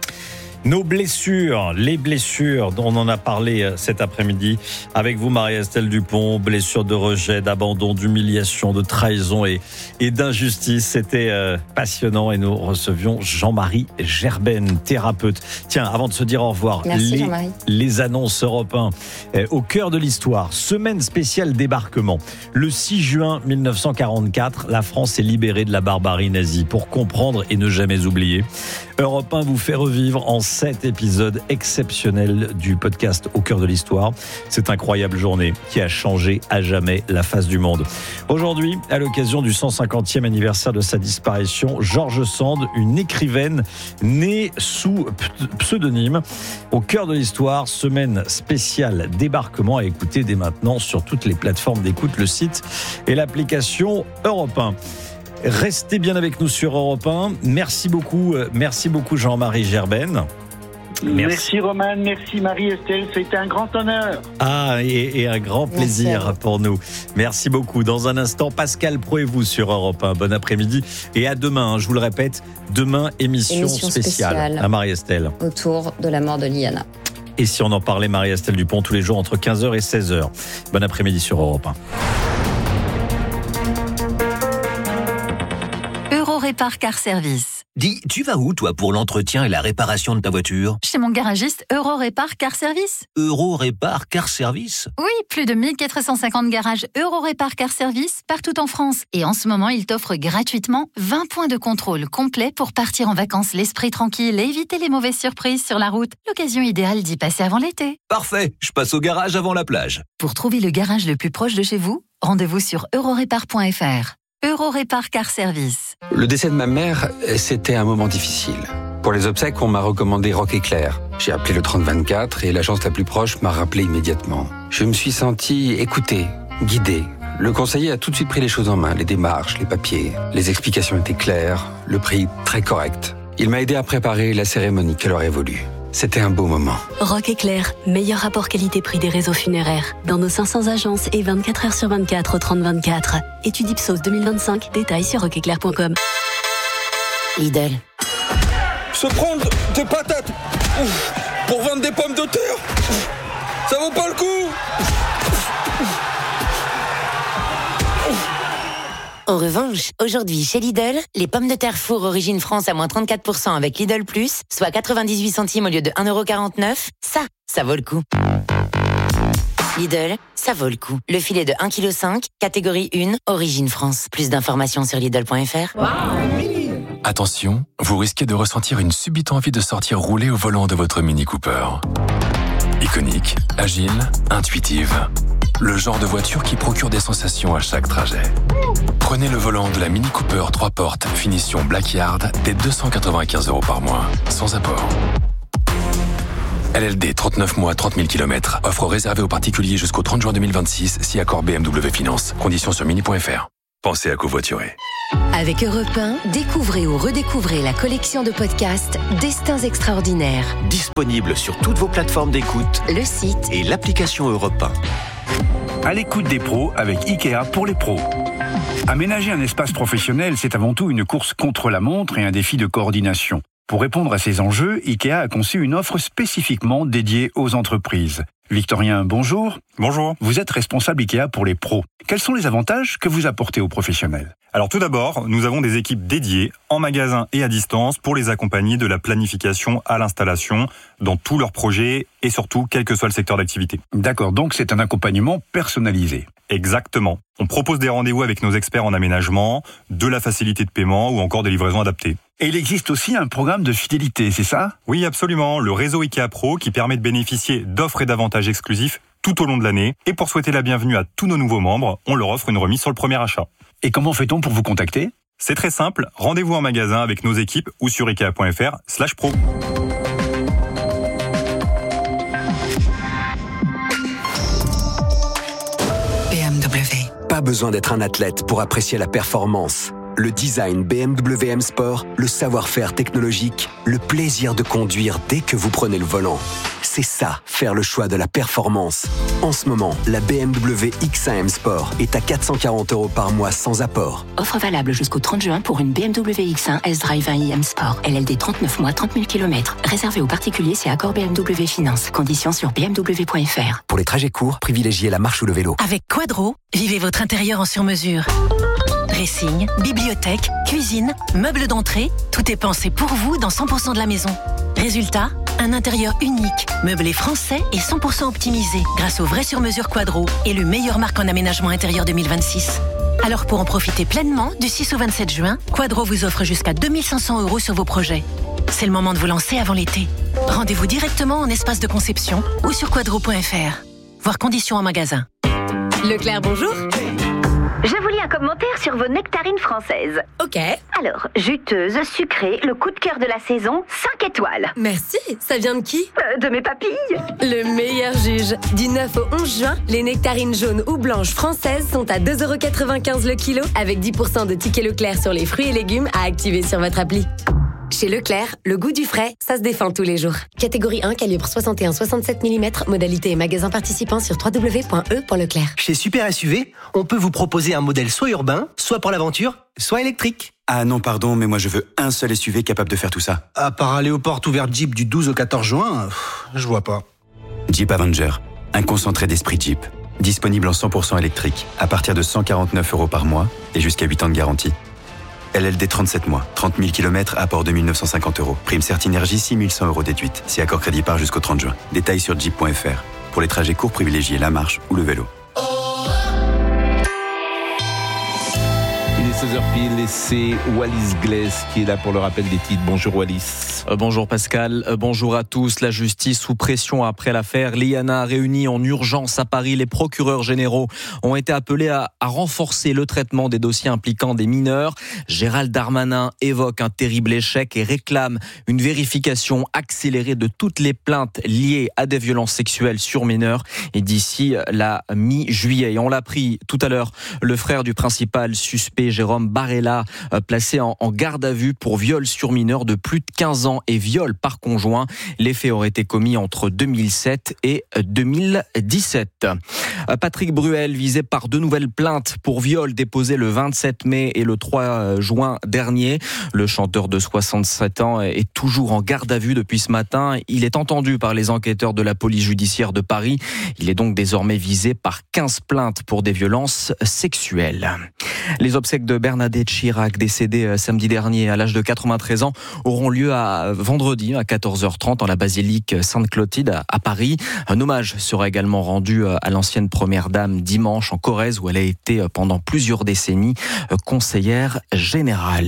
Nos blessures, les blessures dont on en a parlé cet après-midi avec vous, Marie-Estelle Dupont, blessures de rejet, d'abandon, d'humiliation, de trahison et, et d'injustice. C'était euh, passionnant et nous recevions Jean-Marie Gerben, thérapeute. Tiens, avant de se dire au revoir, Merci, les, Jean-Marie. les annonces Europe un, euh, au cœur de l'histoire, semaine spéciale débarquement. Le six juin mille neuf cent quarante-quatre, la France est libérée de la barbarie nazie. Pour comprendre et ne jamais oublier, Europe un vous fait revivre en sept épisodes exceptionnels du podcast Au cœur de l'histoire. Cette incroyable journée qui a changé à jamais la face du monde. Aujourd'hui, à l'occasion du cent cinquantième anniversaire de sa disparition, George Sand, une écrivaine née sous pseudonyme. Au cœur de l'histoire, semaine spéciale débarquement à écouter dès maintenant sur toutes les plateformes d'écoute, le site et l'application Europe un. Restez bien avec nous sur Europe un. Merci beaucoup, merci beaucoup Jean-Marie Gerben. Merci, merci Roman, merci Marie-Estelle, c'était un grand honneur. Ah, et, et un grand plaisir pour nous. Merci beaucoup. Dans un instant, Pascal Pro et vous sur Europe un. Bon après-midi et à demain. Je vous le répète, demain, émission, émission spéciale, spéciale à Marie-Estelle. Autour de la mort de Liana. Et si on en parlait, Marie-Estelle Dupont, tous les jours entre quinze heures et seize heures. Bon après-midi sur Europe un. Eurorépar Car Service. Dis, tu vas où, toi, pour l'entretien et la réparation de ta voiture? Chez mon garagiste Eurorépar Car Service. Eurorépar Car Service? Oui, plus de mille quatre cent cinquante garages Eurorépar Car Service partout en France. Et en ce moment, il t'offre gratuitement vingt points de contrôle complets pour partir en vacances l'esprit tranquille et éviter les mauvaises surprises sur la route. L'occasion idéale d'y passer avant l'été. Parfait, je passe au garage avant la plage. Pour trouver le garage le plus proche de chez vous, rendez-vous sur eurorépar point f r. Eurorépar Car Service. Le décès de ma mère, c'était un moment difficile. Pour les obsèques, on m'a recommandé Rock Éclair. J'ai appelé le trente vingt-quatre et l'agence la plus proche m'a rappelé immédiatement. Je me suis senti écouté, guidé. Le conseiller a tout de suite pris les choses en main, les démarches, les papiers. Les explications étaient claires, le prix très correct. Il m'a aidé à préparer la cérémonie qu'elle aurait voulu. C'était un beau moment. Rock Éclair, meilleur rapport qualité-prix des réseaux funéraires. Dans nos cinq cents agences et vingt-quatre heures sur vingt-quatre au trente vingt-quatre. Étude Ipsos deux mille vingt-cinq, détails sur rock éclair point com. Lidl. Se prendre des patates ouf, pour vendre des pommes de terre, ouf, ça vaut pas le coup. En revanche, aujourd'hui chez Lidl, les pommes de terre four origine France à moins trente-quatre pour cent avec Lidl Plus, soit quatre-vingt-dix-huit centimes au lieu de un euro quarante-neuf, ça, ça vaut le coup. Lidl, ça vaut le coup. Le filet de un virgule cinq kilos, catégorie un, origine France. Plus d'informations sur Lidl point f r. Attention, vous risquez de ressentir une subite envie de sortir rouler au volant de votre Mini Cooper. Iconique, agile, intuitive. Le genre de voiture qui procure des sensations à chaque trajet. Prenez le volant de la Mini Cooper trois portes, finition Black Yard, dès deux cent quatre-vingt-quinze euros par mois, sans apport. L L D, trente-neuf mois, trente mille kilomètres. Offre réservée aux particuliers jusqu'au trente juin deux mille vingt-six, si accord B M W Finance. Conditions sur mini point f r. Pensez à covoiturer. Avec Europe un, découvrez ou redécouvrez la collection de podcasts Destins extraordinaires. Disponible sur toutes vos plateformes d'écoute, le site et l'application Europe un. À l'écoute des pros avec Ikea pour les pros. Aménager un espace professionnel, c'est avant tout une course contre la montre et un défi de coordination. Pour répondre à ces enjeux, Ikea a conçu une offre spécifiquement dédiée aux entreprises. Victorien, bonjour. Bonjour. Vous êtes responsable Ikea pour les pros. Quels sont les avantages que vous apportez aux professionnels ? Alors tout d'abord, nous avons des équipes dédiées en magasin et à distance pour les accompagner de la planification à l'installation dans tous leurs projets et surtout quel que soit le secteur d'activité. D'accord, donc c'est un accompagnement personnalisé. Exactement. On propose des rendez-vous avec nos experts en aménagement, de la facilité de paiement ou encore des livraisons adaptées. Et il existe aussi un programme de fidélité, c'est ça ? Oui, absolument. Le réseau Ikea Pro qui permet de bénéficier d'offres et d'avantages exclusifs tout au long de l'année. Et pour souhaiter la bienvenue à tous nos nouveaux membres, on leur offre une remise sur le premier achat. Et comment fait-on pour vous contacter ? C'est très simple. Rendez-vous en magasin avec nos équipes ou sur ikea point f r slash pro. B M W. Pas besoin d'être un athlète pour apprécier la performance. Le design B M W M Sport, le savoir-faire technologique, le plaisir de conduire dès que vous prenez le volant. C'est ça, faire le choix de la performance. En ce moment, la B M W X un M Sport est à quatre cent quarante euros par mois sans apport. Offre valable jusqu'au trente juin pour une B M W X un S-Drive un i M Sport. L L D trente-neuf mois, trente mille kilomètres. Réservé aux particuliers, c'est accord B M W Finance. Conditions sur b m w point f r. Pour les trajets courts, privilégiez la marche ou le vélo. Avec Quadro, vivez votre intérieur en sur-mesure. Dressing, bibliothèque, cuisine, meubles d'entrée, tout est pensé pour vous dans cent pour cent de la maison. Résultat, un intérieur unique, meublé français et cent pour cent optimisé grâce au vrai sur-mesure Quadro et le meilleur marque en aménagement intérieur deux mille vingt-six. Alors pour en profiter pleinement, du six au vingt-sept juin, Quadro vous offre jusqu'à deux mille cinq cents euros sur vos projets. C'est le moment de vous lancer avant l'été. Rendez-vous directement en espace de conception ou sur quadro point f r. Voir conditions en magasin. Leclerc, bonjour. Je vous lis un commentaire sur vos nectarines françaises. Ok. Alors, juteuse, sucrée, le coup de cœur de la saison, cinq étoiles. Merci. Ça vient de qui ? euh, De mes papilles. Le meilleur juge. Du neuf au onze juin, les nectarines jaunes ou blanches françaises sont à deux euros quatre-vingt-quinze le kilo avec dix pour cent de tickets Leclerc sur les fruits et légumes à activer sur votre appli. Chez Leclerc, le goût du frais, ça se défend tous les jours. Catégorie un, calibre soixante et un virgule soixante-sept millimètres, modalité et magasin participant sur w w w point e point leclerc. Chez Super S U V, on peut vous proposer un modèle soit urbain, soit pour l'aventure, soit électrique. Ah non, pardon, mais moi je veux un seul S U V capable de faire tout ça. À part aller aux portes ouvertes Jeep du douze au quatorze juin, pff, je vois pas. Jeep Avenger, un concentré d'esprit Jeep. Disponible en cent pour cent électrique, à partir de cent quarante-neuf euros par mois et jusqu'à huit ans de garantie. L L D trente-sept mois, trente mille kilomètres, apport deux mille neuf cent cinquante euros. Prime Certinergie, six mille cent euros déduite. Si accord crédit par jusqu'au trente juin. Détails sur jeep point f r. Pour les trajets courts, privilégiez la marche ou le vélo. Il est seize heures pile et c'est Wallis Glaise qui est là pour le rappel des titres. Bonjour Wallis. Euh, bonjour Pascal, euh, bonjour à tous. La justice sous pression après l'affaire Liana réunie en urgence à Paris. Les procureurs généraux ont été appelés à, à renforcer le traitement des dossiers impliquant des mineurs. Gérald Darmanin évoque un terrible échec et réclame une vérification accélérée de toutes les plaintes liées à des violences sexuelles sur mineurs et d'ici la mi-juillet. Et on l'a appris tout à l'heure, le frère du principal suspect Jérôme Barella, placé en garde à vue pour viol sur mineur de plus de quinze ans et viol par conjoint. Les faits auraient été commis entre deux mille sept et deux mille dix-sept. Patrick Bruel visé par deux nouvelles plaintes pour viol déposées le vingt-sept mai et le trois juin dernier. Le chanteur de soixante-sept ans est toujours en garde à vue depuis ce matin. Il est entendu par les enquêteurs de la police judiciaire de Paris. Il est donc désormais visé par quinze plaintes pour des violences sexuelles. Les obsèques de Bernadette Chirac, décédée samedi dernier à l'âge de quatre-vingt-treize ans, auront lieu à vendredi à quatorze heures trente dans la basilique Sainte-Clotilde à Paris. Un hommage sera également rendu à l'ancienne première dame dimanche en Corrèze où elle a été pendant plusieurs décennies conseillère générale.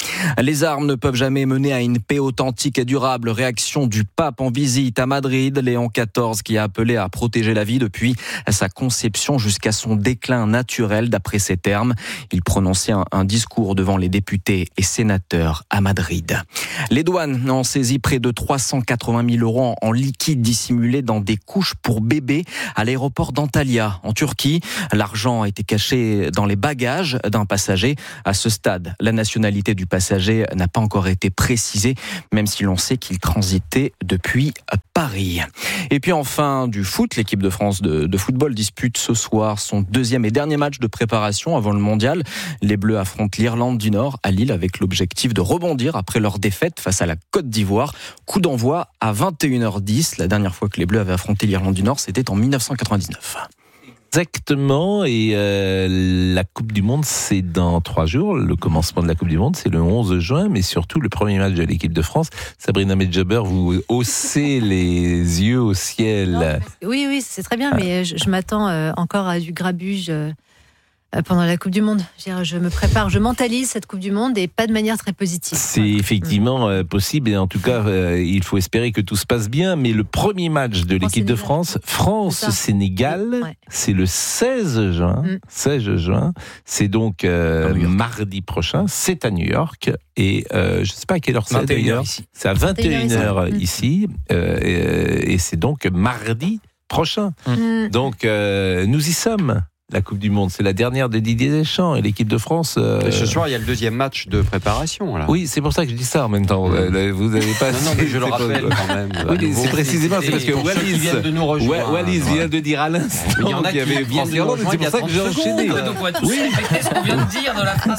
Les armes ne peuvent jamais mener à une paix authentique et durable. Réaction du pape en visite à Madrid, Léon quatorze, qui a appelé à protéger la vie depuis sa conception jusqu'à son déclin naturel, d'après ses termes. Il prononçait un, un discours devant les députés et sénateurs à Madrid. Les douanes ont saisi près de trois cent quatre-vingt mille euros en liquide dissimulé dans des couches pour bébés à l'aéroport d'Antalya, en Turquie. L'argent a été caché dans les bagages d'un passager. À ce stade, la nationalité du passager n'a pas encore été précisée, même si l'on sait qu'il transitait depuis Paris. Et puis enfin, du foot, l'équipe de France de, de football dispute ce soir son deuxième et dernier match de préparation avant le mondial. Les Bleus affrontent l'Irlande du Nord à Lille avec l'objectif de rebondir après leur défaite face à la Côte d'Ivoire. Coup d'envoi à vingt et une heures dix. La dernière fois que les Bleus avaient affronté l'Irlande du Nord, c'était en dix-neuf cent quatre-vingt-dix-neuf. Exactement, et euh, la Coupe du Monde, c'est dans trois jours. Le commencement de la Coupe du Monde, c'est le onze juin, mais surtout le premier match de l'équipe de France. Sabrina Medjaber, vous haussez les yeux au ciel. Non, oui, oui, c'est très bien, mais je, je m'attends euh, encore à du grabuge euh, pendant la Coupe du Monde. Je, veux dire, je me prépare, je mentalise cette Coupe du Monde et pas de manière très positive. C'est voilà. effectivement euh, possible, et en tout cas, euh, il faut espérer que tout se passe bien. Mais le premier match de l'équipe de France, France-Sénégal, ouais. c'est le seize juin. Mm. seize juin, c'est donc euh, mardi prochain. C'est à New York. Et euh, je ne sais pas à quelle heure c'est d'ailleurs. Ici. C'est à vingt et une heures ici, ici euh, et, et c'est donc mardi prochain. Mm. Donc euh, nous y sommes. La Coupe du Monde, c'est la dernière de Didier Deschamps et l'équipe de France. Euh... Ce soir, il y a le deuxième match de préparation. Là. Oui, c'est pour ça que je dis ça en même temps. Mmh. Vous n'avez pas. Non, non, mais je le rappelle quand même. Oui, c'est précisément, c'est parce que Wallis, vient de nous rejoindre, Wallis vient ouais. de dire à l'instant il y en a qu'il y avait France Irlande. C'est pour ça que j'ai enchaîné. Donc on va tous répéter ce qu'on vient de dire dans la phrase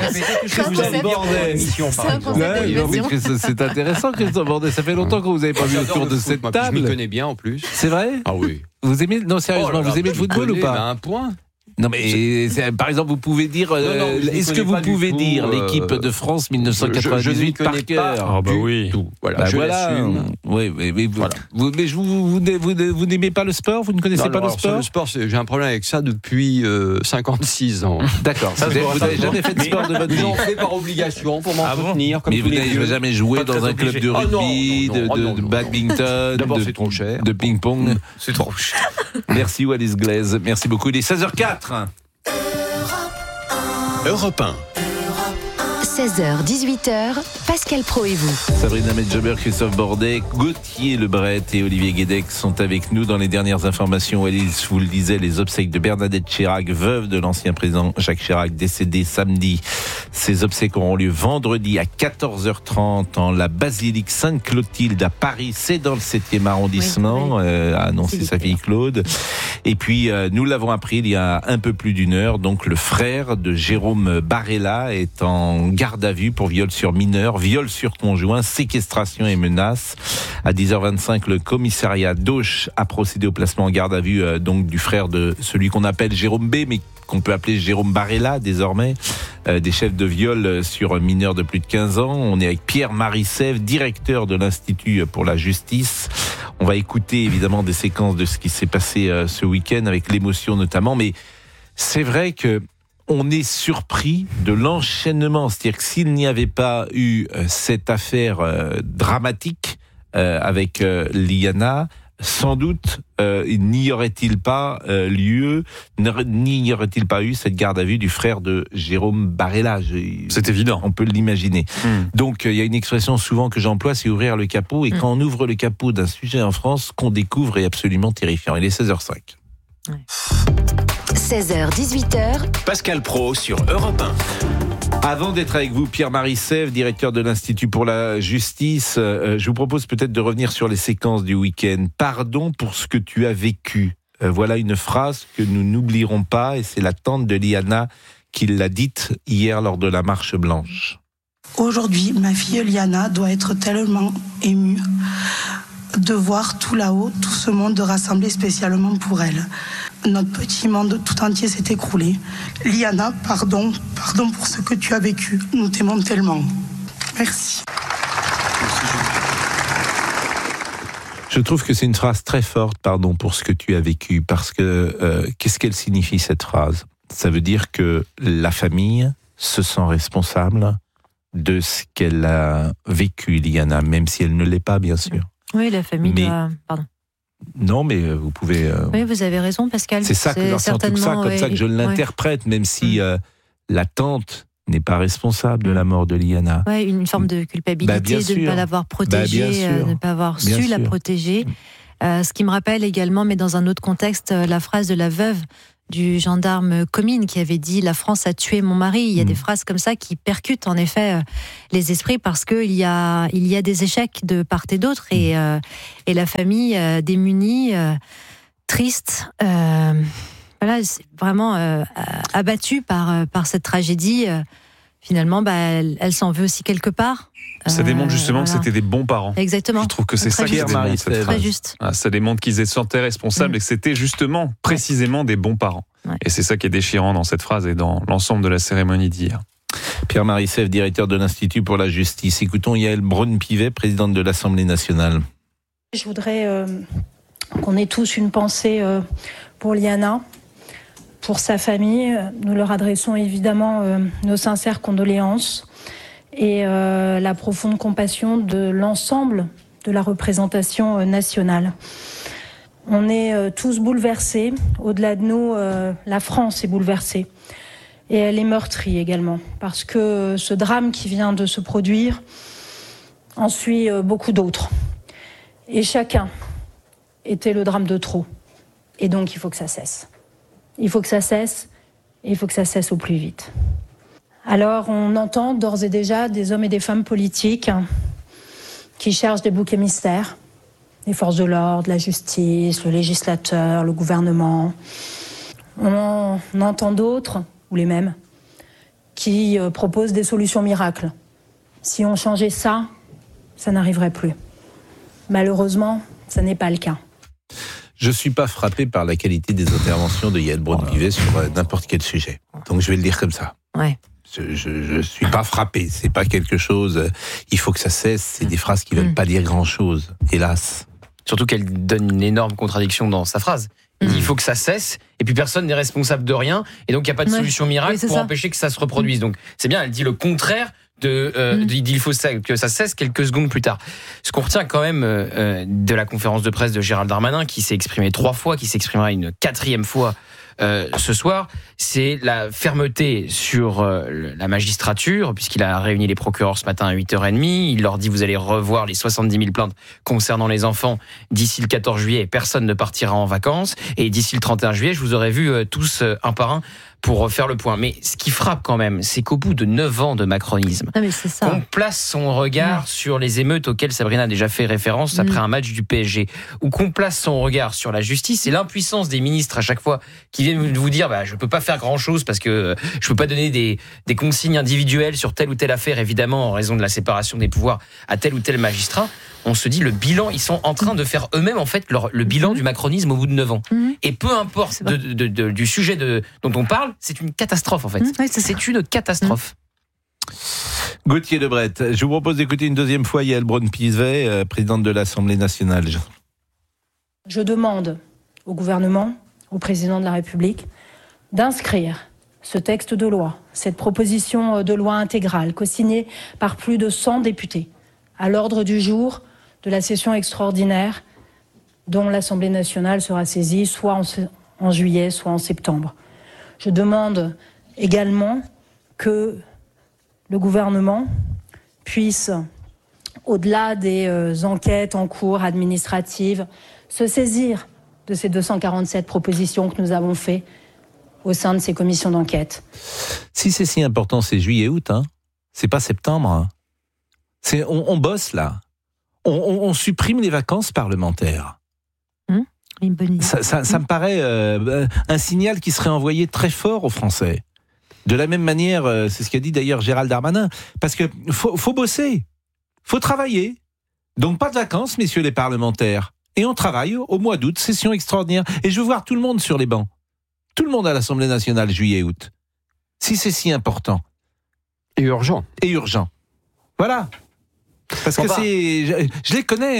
précédente. C'est intéressant, Christophe Bordet. Ça fait longtemps que vous n'avez pas vu autour de cette table. Je me connais bien en plus. C'est vrai ? Ah oui. Vous aimez, non sérieusement, vous aimez le football ou pas ? Un point. Non mais c'est, par exemple vous pouvez dire non, non, est-ce que vous pouvez tout, dire euh, l'équipe de France dix-neuf cent quatre-vingt-dix-huit je, je par cœur? Ah bah oui. Tout. Voilà, bah je voilà. Oui, mais, mais, vous, voilà. vous, mais vous, vous, vous, vous, vous n'aimez pas le sport? Vous ne connaissez non, pas alors, le sport? Le sport, c'est, j'ai un problème avec ça depuis euh, cinquante-six ans. D'accord. Ça, vous n'avez jamais fait de sport de votre vie? J'en fais par obligation pour m'entretenir. Mais vous n'avez jamais joué dans un club de rugby, de badminton, de ping-pong? C'est trop cher. Merci Wallis Glaise. Merci beaucoup. Il est seize heures quatre. Europe un. seize heures dix-huit heures, Pascal Pro et vous. Sabrina Medjaber, Christophe Bordet, Gauthier Lebret et Olivier Guédec sont avec nous dans les dernières informations. Alice vous le disait, les obsèques de Bernadette Chirac, veuve de l'ancien président Jacques Chirac, décédé samedi. Ces obsèques auront lieu vendredi à quatorze heures trente en la basilique Sainte-Clotilde à Paris. C'est dans le septième arrondissement, oui, oui. Euh, a annoncé sa fille Claude. Et puis, euh, nous l'avons appris il y a un peu plus d'une heure, donc le frère de Jérôme Barella est en garde à vue pour viol sur mineur, viol sur conjoint, séquestration et menaces. À dix heures vingt-cinq, le commissariat d'Auch a procédé au placement en garde à vue euh, donc du frère de celui qu'on appelle Jérôme B, mais qu'on peut appeler Jérôme Barella désormais, euh, des chefs de viol sur mineurs de plus de quinze ans. On est avec Pierre-Marie Sèvres, directeur de l'Institut pour la justice. On va écouter évidemment des séquences de ce qui s'est passé euh, ce week-end avec l'émotion notamment, mais c'est vrai que on est surpris de l'enchaînement. C'est-à-dire que s'il n'y avait pas eu euh, cette affaire euh, dramatique euh, avec euh, Liana, sans doute euh, n'y aurait-il pas euh, lieu, n'y aurait-il pas eu cette garde à vue du frère de Jérôme Barella. C'est évident. On peut l'imaginer. Mmh. Donc il y a une expression souvent que j'emploie, c'est ouvrir le capot. Et mmh. quand on ouvre le capot d'un sujet en France, qu'on découvre est absolument terrifiant. Il est seize heures cinq. Ouais. seize heures dix-huit heures. Pascal Pro sur Europe un. Avant d'être avec vous, Pierre-Marie Sèvres, directeur de l'Institut pour la justice, euh, je vous propose peut-être de revenir sur les séquences du week-end. Pardon pour ce que tu as vécu. Euh, voilà une phrase que nous n'oublierons pas, et c'est la tante de Liana qui l'a dite hier lors de la marche blanche. Aujourd'hui, ma fille Liana doit être tellement émue de voir tout là-haut, tout ce monde rassemblé spécialement pour elle. Notre petit monde tout entier s'est écroulé. Liana, pardon, pardon pour ce que tu as vécu. Nous t'aimons tellement. Merci. Je trouve que c'est une phrase très forte, pardon pour ce que tu as vécu, parce que euh, qu'est-ce qu'elle signifie cette phrase ? Ça veut dire que la famille se sent responsable de ce qu'elle a vécu, Liana, même si elle ne l'est pas, bien sûr. Oui, la famille mais, doit... Pardon. Non, mais vous pouvez... Euh, oui, vous avez raison, Pascal. C'est ça, que, c'est tout ça, comme ouais, ça que je l'interprète, ouais. même si euh, la tante n'est pas responsable de la mort de Liana. Oui, une forme de culpabilité bah, de ne pas l'avoir protégée, bah, euh, de ne pas avoir bien su sûr. la protéger. Euh, ce qui me rappelle également, mais dans un autre contexte, euh, la phrase de la veuve du gendarme Comines qui avait dit « La France a tué mon mari ». Il y a mmh. des phrases comme ça qui percutent en effet euh, les esprits parce qu'il y a, il y a des échecs de part et d'autre et, euh, et la famille euh, démunie, euh, triste, euh, voilà, c'est vraiment euh, abattue par, par cette tragédie. Euh, finalement, bah, elle, elle s'en veut aussi quelque part. Ça démontre justement euh, voilà. que c'était des bons parents. Exactement. Je trouve que c'est Très ça qui démontre cette Très juste. Ah, ça démontre qu'ils se sentaient responsables mmh. et que c'était justement, précisément, des bons parents. Ouais. Et c'est ça qui est déchirant dans cette phrase et dans l'ensemble de la cérémonie d'hier. Pierre-Marie Sèvres, directeur de l'Institut pour la justice. Écoutons Yaël Braun-Pivet, présidente de l'Assemblée nationale. Je voudrais euh, qu'on ait tous une pensée euh, pour Liana, pour sa famille. Nous leur adressons évidemment euh, nos sincères condoléances. Et euh, la profonde compassion de l'ensemble de la représentation euh, nationale. On est euh, tous bouleversés. Au-delà de nous, euh, la France est bouleversée. Et elle est meurtrie également. Parce que ce drame qui vient de se produire en suit euh, beaucoup d'autres. Et chacun était le drame de trop. Et donc il faut que ça cesse. Il faut que ça cesse. Et il faut que ça cesse au plus vite. Alors, on entend d'ores et déjà des hommes et des femmes politiques qui cherchent des boucs émissaires, les forces de l'ordre, la justice, le législateur, le gouvernement. On entend d'autres, ou les mêmes, qui proposent des solutions miracles. Si on changeait ça, ça n'arriverait plus. Malheureusement, ça n'est pas le cas. Je ne suis pas frappé par la qualité des interventions de Yaël Braun-Pivet sur n'importe quel sujet. Donc je vais le dire comme ça. Ouais. Je ne suis pas frappé, c'est pas quelque chose, euh, il faut que ça cesse, c'est des phrases qui ne veulent mmh. pas dire grand-chose, hélas. Surtout qu'elle donne une énorme contradiction dans sa phrase. Il dit il faut que ça cesse, et puis personne n'est responsable de rien, et donc il n'y a pas de ouais. solution miracle oui, pour ça. empêcher que ça se reproduise. Donc c'est bien, elle dit le contraire de, euh, mmh. de il dit il faut que ça cesse quelques secondes plus tard. Ce qu'on retient quand même euh, de la conférence de presse de Gérald Darmanin, qui s'est exprimé trois fois, qui s'exprimera une quatrième fois Euh, ce soir, c'est la fermeté sur euh, la magistrature, puisqu'il a réuni les procureurs ce matin à huit heures trente. Il leur dit, vous allez revoir les soixante-dix mille plaintes concernant les enfants d'ici le quatorze juillet, et personne ne partira en vacances. Et d'ici le trente et un juillet, je vous aurai vu euh, tous euh, un par un pour faire le point. Mais ce qui frappe quand même, c'est qu'au bout de neuf ans de macronisme, ah mais c'est ça. on place son regard ouais. sur les émeutes auxquelles Sabrina a déjà fait référence mmh. après un match du P S G, ou qu'on place son regard sur la justice et l'impuissance des ministres à chaque fois qui viennent vous dire bah, je ne peux pas faire grand-chose parce que je ne peux pas donner des, des consignes individuelles sur telle ou telle affaire, évidemment, en raison de la séparation des pouvoirs à tel ou tel magistrat. On se dit, le bilan, ils sont en train de faire eux-mêmes, en fait, leur, le bilan du macronisme au bout de neuf ans. Mmh. Et peu importe de, de, de, du sujet de, dont on parle, c'est une catastrophe, en fait. Mmh, oui, c'est, c'est une catastrophe. Mmh. Gauthier Lebret, je vous propose d'écouter une deuxième fois Yaël Braun-Pivet, euh, présidente de l'Assemblée nationale. Je demande au gouvernement, au président de la République, d'inscrire ce texte de loi, cette proposition de loi intégrale, co-signée par plus de cent députés, à l'ordre du jour de la session extraordinaire dont l'Assemblée nationale sera saisie soit en, en juillet, soit en septembre. Je demande également que le gouvernement puisse, au-delà des euh, enquêtes en cours administratives, se saisir de ces deux cent quarante-sept propositions que nous avons faites au sein de ces commissions d'enquête. Si c'est si important, c'est juillet-août, hein. C'est pas septembre. Hein. C'est, on, on bosse là. On, on, on supprime les vacances parlementaires. Mmh, une bonne idée. Ça, ça, ça me paraît euh, un signal qui serait envoyé très fort aux Français. De la même manière, euh, c'est ce qu'a dit d'ailleurs Gérald Darmanin, parce que faut, faut bosser, faut travailler. Donc pas de vacances, messieurs les parlementaires. Et on travaille au mois d'août, session extraordinaire. Et je veux voir tout le monde sur les bancs. Tout le monde à l'Assemblée nationale, juillet-août. Si c'est si important. Et urgent. Et urgent. Voilà. Parce bon que bah. c'est... Je, je les connais, hein.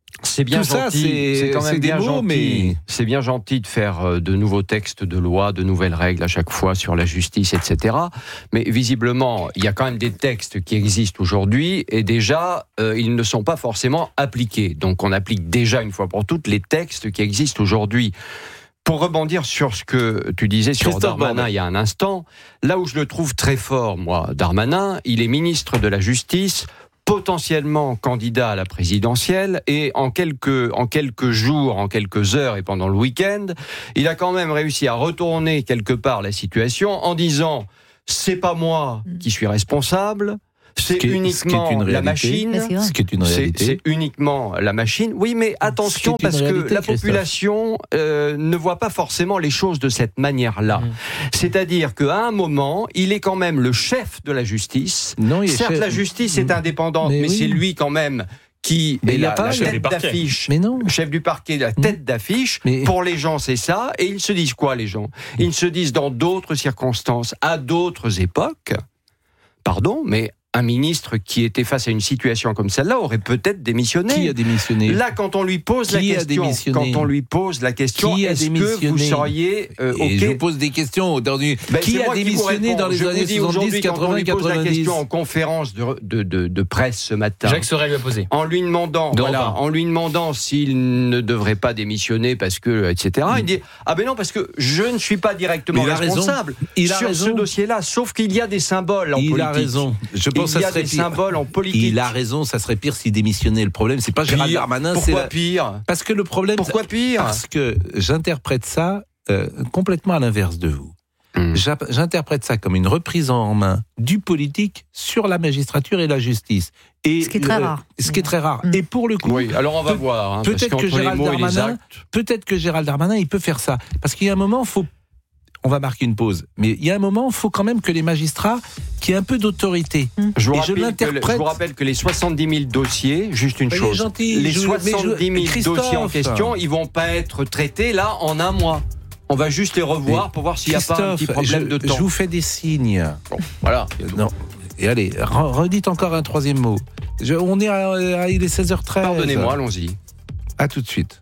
C'est bien Tout gentil, ça, c'est, c'est quand même c'est des bien mots, gentil. mais C'est bien gentil de faire de nouveaux textes de loi, de nouvelles règles à chaque fois sur la justice, et cetera. Mais visiblement, il y a quand même des textes qui existent aujourd'hui et déjà, euh, ils ne sont pas forcément appliqués. Donc, on applique déjà une fois pour toutes les textes qui existent aujourd'hui. Pour rebondir sur ce que tu disais sur Christophe Darmanin Bordet. il y a un instant, là où je le trouve très fort, moi, Darmanin, il est ministre de la Justice, potentiellement candidat à la présidentielle, et en quelques, en quelques jours, en quelques heures et pendant le week-end, il a quand même réussi à retourner quelque part la situation en disant « c'est pas moi qui suis responsable ». C'est qui est- uniquement ce qui est une la réalité. machine. Mais c'est vrai. Ce qui est une C'est, réalité. c'est uniquement la machine. Oui, mais attention, Ce qui est une parce que réalité, la Christophe. population euh, ne voit pas forcément les choses de cette manière-là. Mmh. C'est-à-dire qu'à un moment, il est quand même le chef de la justice. Non, il est Certes, chef- la justice est indépendante, Mais mais, oui. c'est lui quand même qui Mais est il a la, pas- la chef tête du parquet. d'affiche. Mais non. Chef du parquet, la tête d'affiche. Mais- Pour les gens, c'est ça. Et ils se disent quoi, les gens ? Ils se disent dans d'autres circonstances, à d'autres époques, pardon, mais un ministre qui était face à une situation comme celle-là aurait peut-être démissionné. Qui a démissionné? Là, quand on lui pose la Qui a question, démissionné quand on lui pose la question, Qui a est-ce que démissionné vous seriez euh, Et ok je vous pose des questions aujourd'hui. Ben, Qui c'est a moi qui vous démissionné réponds. dans les Je vous années dis soixante-dix, aujourd'hui, quand on quatre-vingts, lui pose la quatre-vingt-dix? question en conférence de, de, de, de presse ce matin, Jacques Sorel lui a posé. en lui demandant, De voilà, repas. en lui demandant s'il ne devrait pas démissionner parce que, et cetera. Mm. Il dit ah ben non parce que je ne suis pas directement Mais il a responsable raison. Il a sur raison. ce dossier-là. Sauf qu'il y a des symboles en Il politique. a raison. Je pense il y que ça a serait des pire. symboles en politique. Il a raison, ça serait pire s'il démissionnait. Le problème, c'est pas Gérald Pire. Darmanin, c'est Pourquoi la- pire Parce que le problème, Pourquoi pire Parce que j'interprète ça euh, complètement à l'inverse de vous. Hmm. J'a- J'interprète ça comme une reprise en main du politique sur la magistrature et la justice. Et Ce qui est très euh, rare. Ce qui est très rare. Mm. Et pour le coup, Oui, alors on va Pe- voir. Hein, parce peut-être que qu'entre les Gérald mots et les Darmanin, actes. peut-être que Gérald Darmanin, il peut faire ça. Parce qu'il y a un moment, faut. On va marquer une pause. Mais il y a un moment, il faut quand même que les magistrats qui aient un peu d'autorité. Je vous, Et je rappelle que, l'interprète. je vous rappelle que les soixante-dix mille dossiers, juste une Mais il est chose, gentil, les je- mais je- soixante-dix mille Christophe. dossiers en question, ils vont pas être traités là en un mois. On va juste les revoir Mais pour voir s'il n'y a pas un petit Christophe, problème je, de temps. Je vous fais des signes. Bon, voilà. Non. Et allez, re- redites encore un troisième mot. Je- on est à, à- il est seize heures treize. Pardonnez-moi, allons-y. À tout de suite.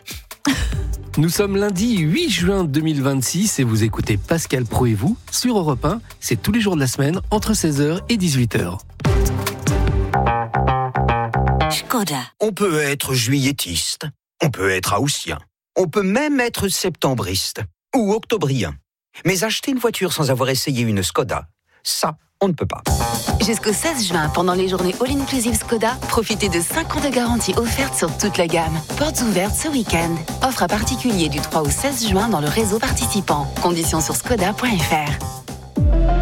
Nous sommes lundi huit juin deux mille vingt-six et vous écoutez Pascal Pro et vous sur Europe un. C'est tous les jours de la semaine entre seize heures et dix-huit heures. Skoda. On peut être juilletiste, on peut être haussien, on peut même être septembriste ou octobrien. Mais acheter une voiture sans avoir essayé une Skoda, ça, on ne peut pas. Jusqu'au seize juin, pendant les journées All-Inclusive Skoda, profitez de cinq ans de garantie offerte sur toute la gamme. Portes ouvertes ce week-end. Offre à particulier du trois au seize juin dans le réseau participant. Conditions sur skoda point f r.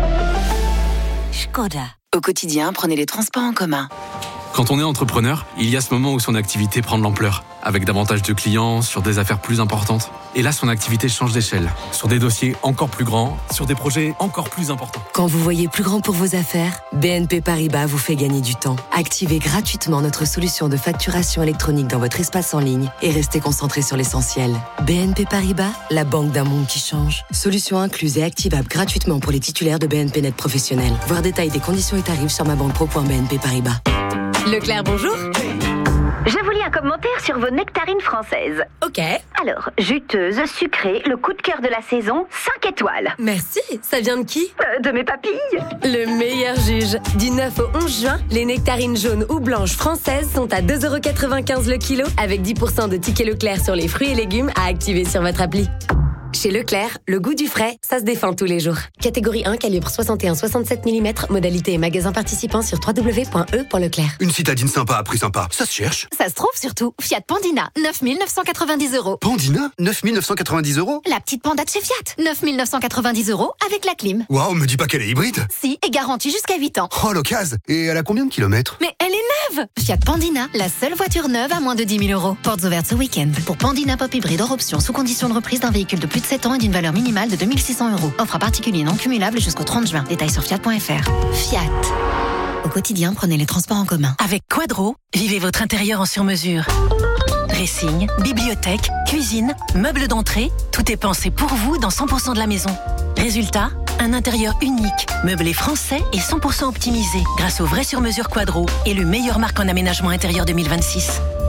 Skoda. Au quotidien, prenez les transports en commun. Quand on est entrepreneur, il y a ce moment où son activité prend de l'ampleur, avec davantage de clients, sur des affaires plus importantes. Et là, son activité change d'échelle, sur des dossiers encore plus grands, sur des projets encore plus importants. Quand vous voyez plus grand pour vos affaires, B N P Paribas vous fait gagner du temps. Activez gratuitement notre solution de facturation électronique dans votre espace en ligne et restez concentré sur l'essentiel. B N P Paribas, la banque d'un monde qui change. Solution incluse et activable gratuitement pour les titulaires de B N P Net professionnels. Voir détail des conditions et tarifs sur mabanque-pro point b n p paribas. Leclerc, bonjour. Je vous lis un commentaire sur vos nectarines françaises. Ok. Alors, juteuse, sucrée, le coup de cœur de la saison, cinq étoiles. Merci. Ça vient de qui euh, De mes papilles. Le meilleur juge. Du neuf au onze juin, les nectarines jaunes ou blanches françaises sont à deux euros quatre-vingt-quinze le kilo avec dix pour cent de tickets Leclerc sur les fruits et légumes à activer sur votre appli. Chez Leclerc, le goût du frais, ça se défend tous les jours. Catégorie un, calibre soixante et un à soixante-sept millimètres, modalité et magasin participant sur w w w point e point leclerc. Une citadine sympa à prix sympa, ça se cherche. Ça se trouve surtout. Fiat Pandina, neuf mille neuf cent quatre-vingt-dix euros. Pandina, neuf mille neuf cent quatre-vingt-dix euros. La petite panda de chez Fiat, neuf mille neuf cent quatre-vingt-dix euros avec la clim. Waouh, me dis pas qu'elle est hybride. Si, et garantie jusqu'à huit ans. Oh, l'occasion. Et elle a combien de kilomètres? Mais elle est neuve. Fiat Pandina, la seule voiture neuve à moins de dix mille euros. Portes ouvertes ce week-end. Pour Pandina Pop Hybride hors option, sous condition de reprise d'un véhicule de plus de sept ans et d'une valeur minimale de deux mille six cents euros. Offre à particulier non cumulable jusqu'au trente juin. Détails sur fiat point f r. Fiat. Au quotidien, prenez les transports en commun. Avec Quadro, vivez votre intérieur en sur-mesure. Dressing, bibliothèque, cuisine, meubles d'entrée, tout est pensé pour vous dans cent pour cent de la maison. Résultat, un intérieur unique, meublé français et cent pour cent optimisé grâce au vrai sur-mesure Quadro et le meilleur marque en aménagement intérieur deux mille vingt-six.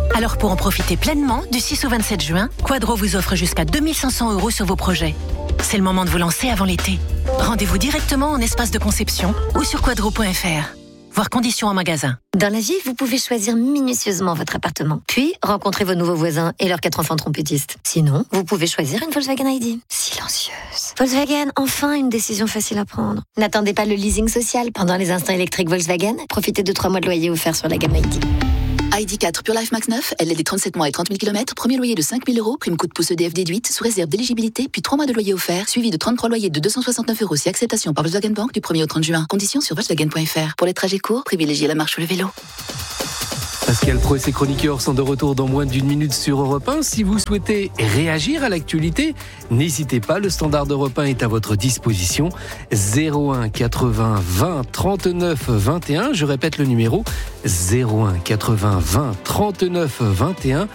Alors pour en profiter pleinement, du six au vingt-sept juin, Quadro vous offre jusqu'à deux mille cinq cents euros sur vos projets. C'est le moment de vous lancer avant l'été. Rendez-vous directement en espace de conception ou sur quadro point f r. Voir conditions en magasin. Dans la vie, vous pouvez choisir minutieusement votre appartement, puis rencontrer vos nouveaux voisins et leurs quatre enfants trompettistes. Sinon, vous pouvez choisir une Volkswagen I D. Silencieuse. Volkswagen, enfin une décision facile à prendre. N'attendez pas le leasing social pendant les instants électriques Volkswagen. Profitez de trois mois de loyer offerts sur la gamme I D. I D quatre Pure Life Max neuf, L L D trente-sept mois et trente mille kilomètres, premier loyer de cinq mille euros, prime coup de pouce E D F déduite, sous réserve d'éligibilité, puis trois mois de loyer offert, suivi de trente-trois loyers de deux cent soixante-neuf euros si acceptation par Volkswagen Bank du premier au trente juin. Conditions sur volkswagen point f r. Pour les trajets courts, privilégiez la marche ou le vélo. Pascal Pro et ses chroniqueurs sont de retour dans moins d'une minute sur Europe un. Si vous souhaitez réagir à l'actualité, n'hésitez pas, le standard d'Europe un est à votre disposition. zéro un quatre-vingts vingt trente-neuf vingt et un. Je répète le numéro zéro un quatre-vingts vingt trente-neuf vingt et un.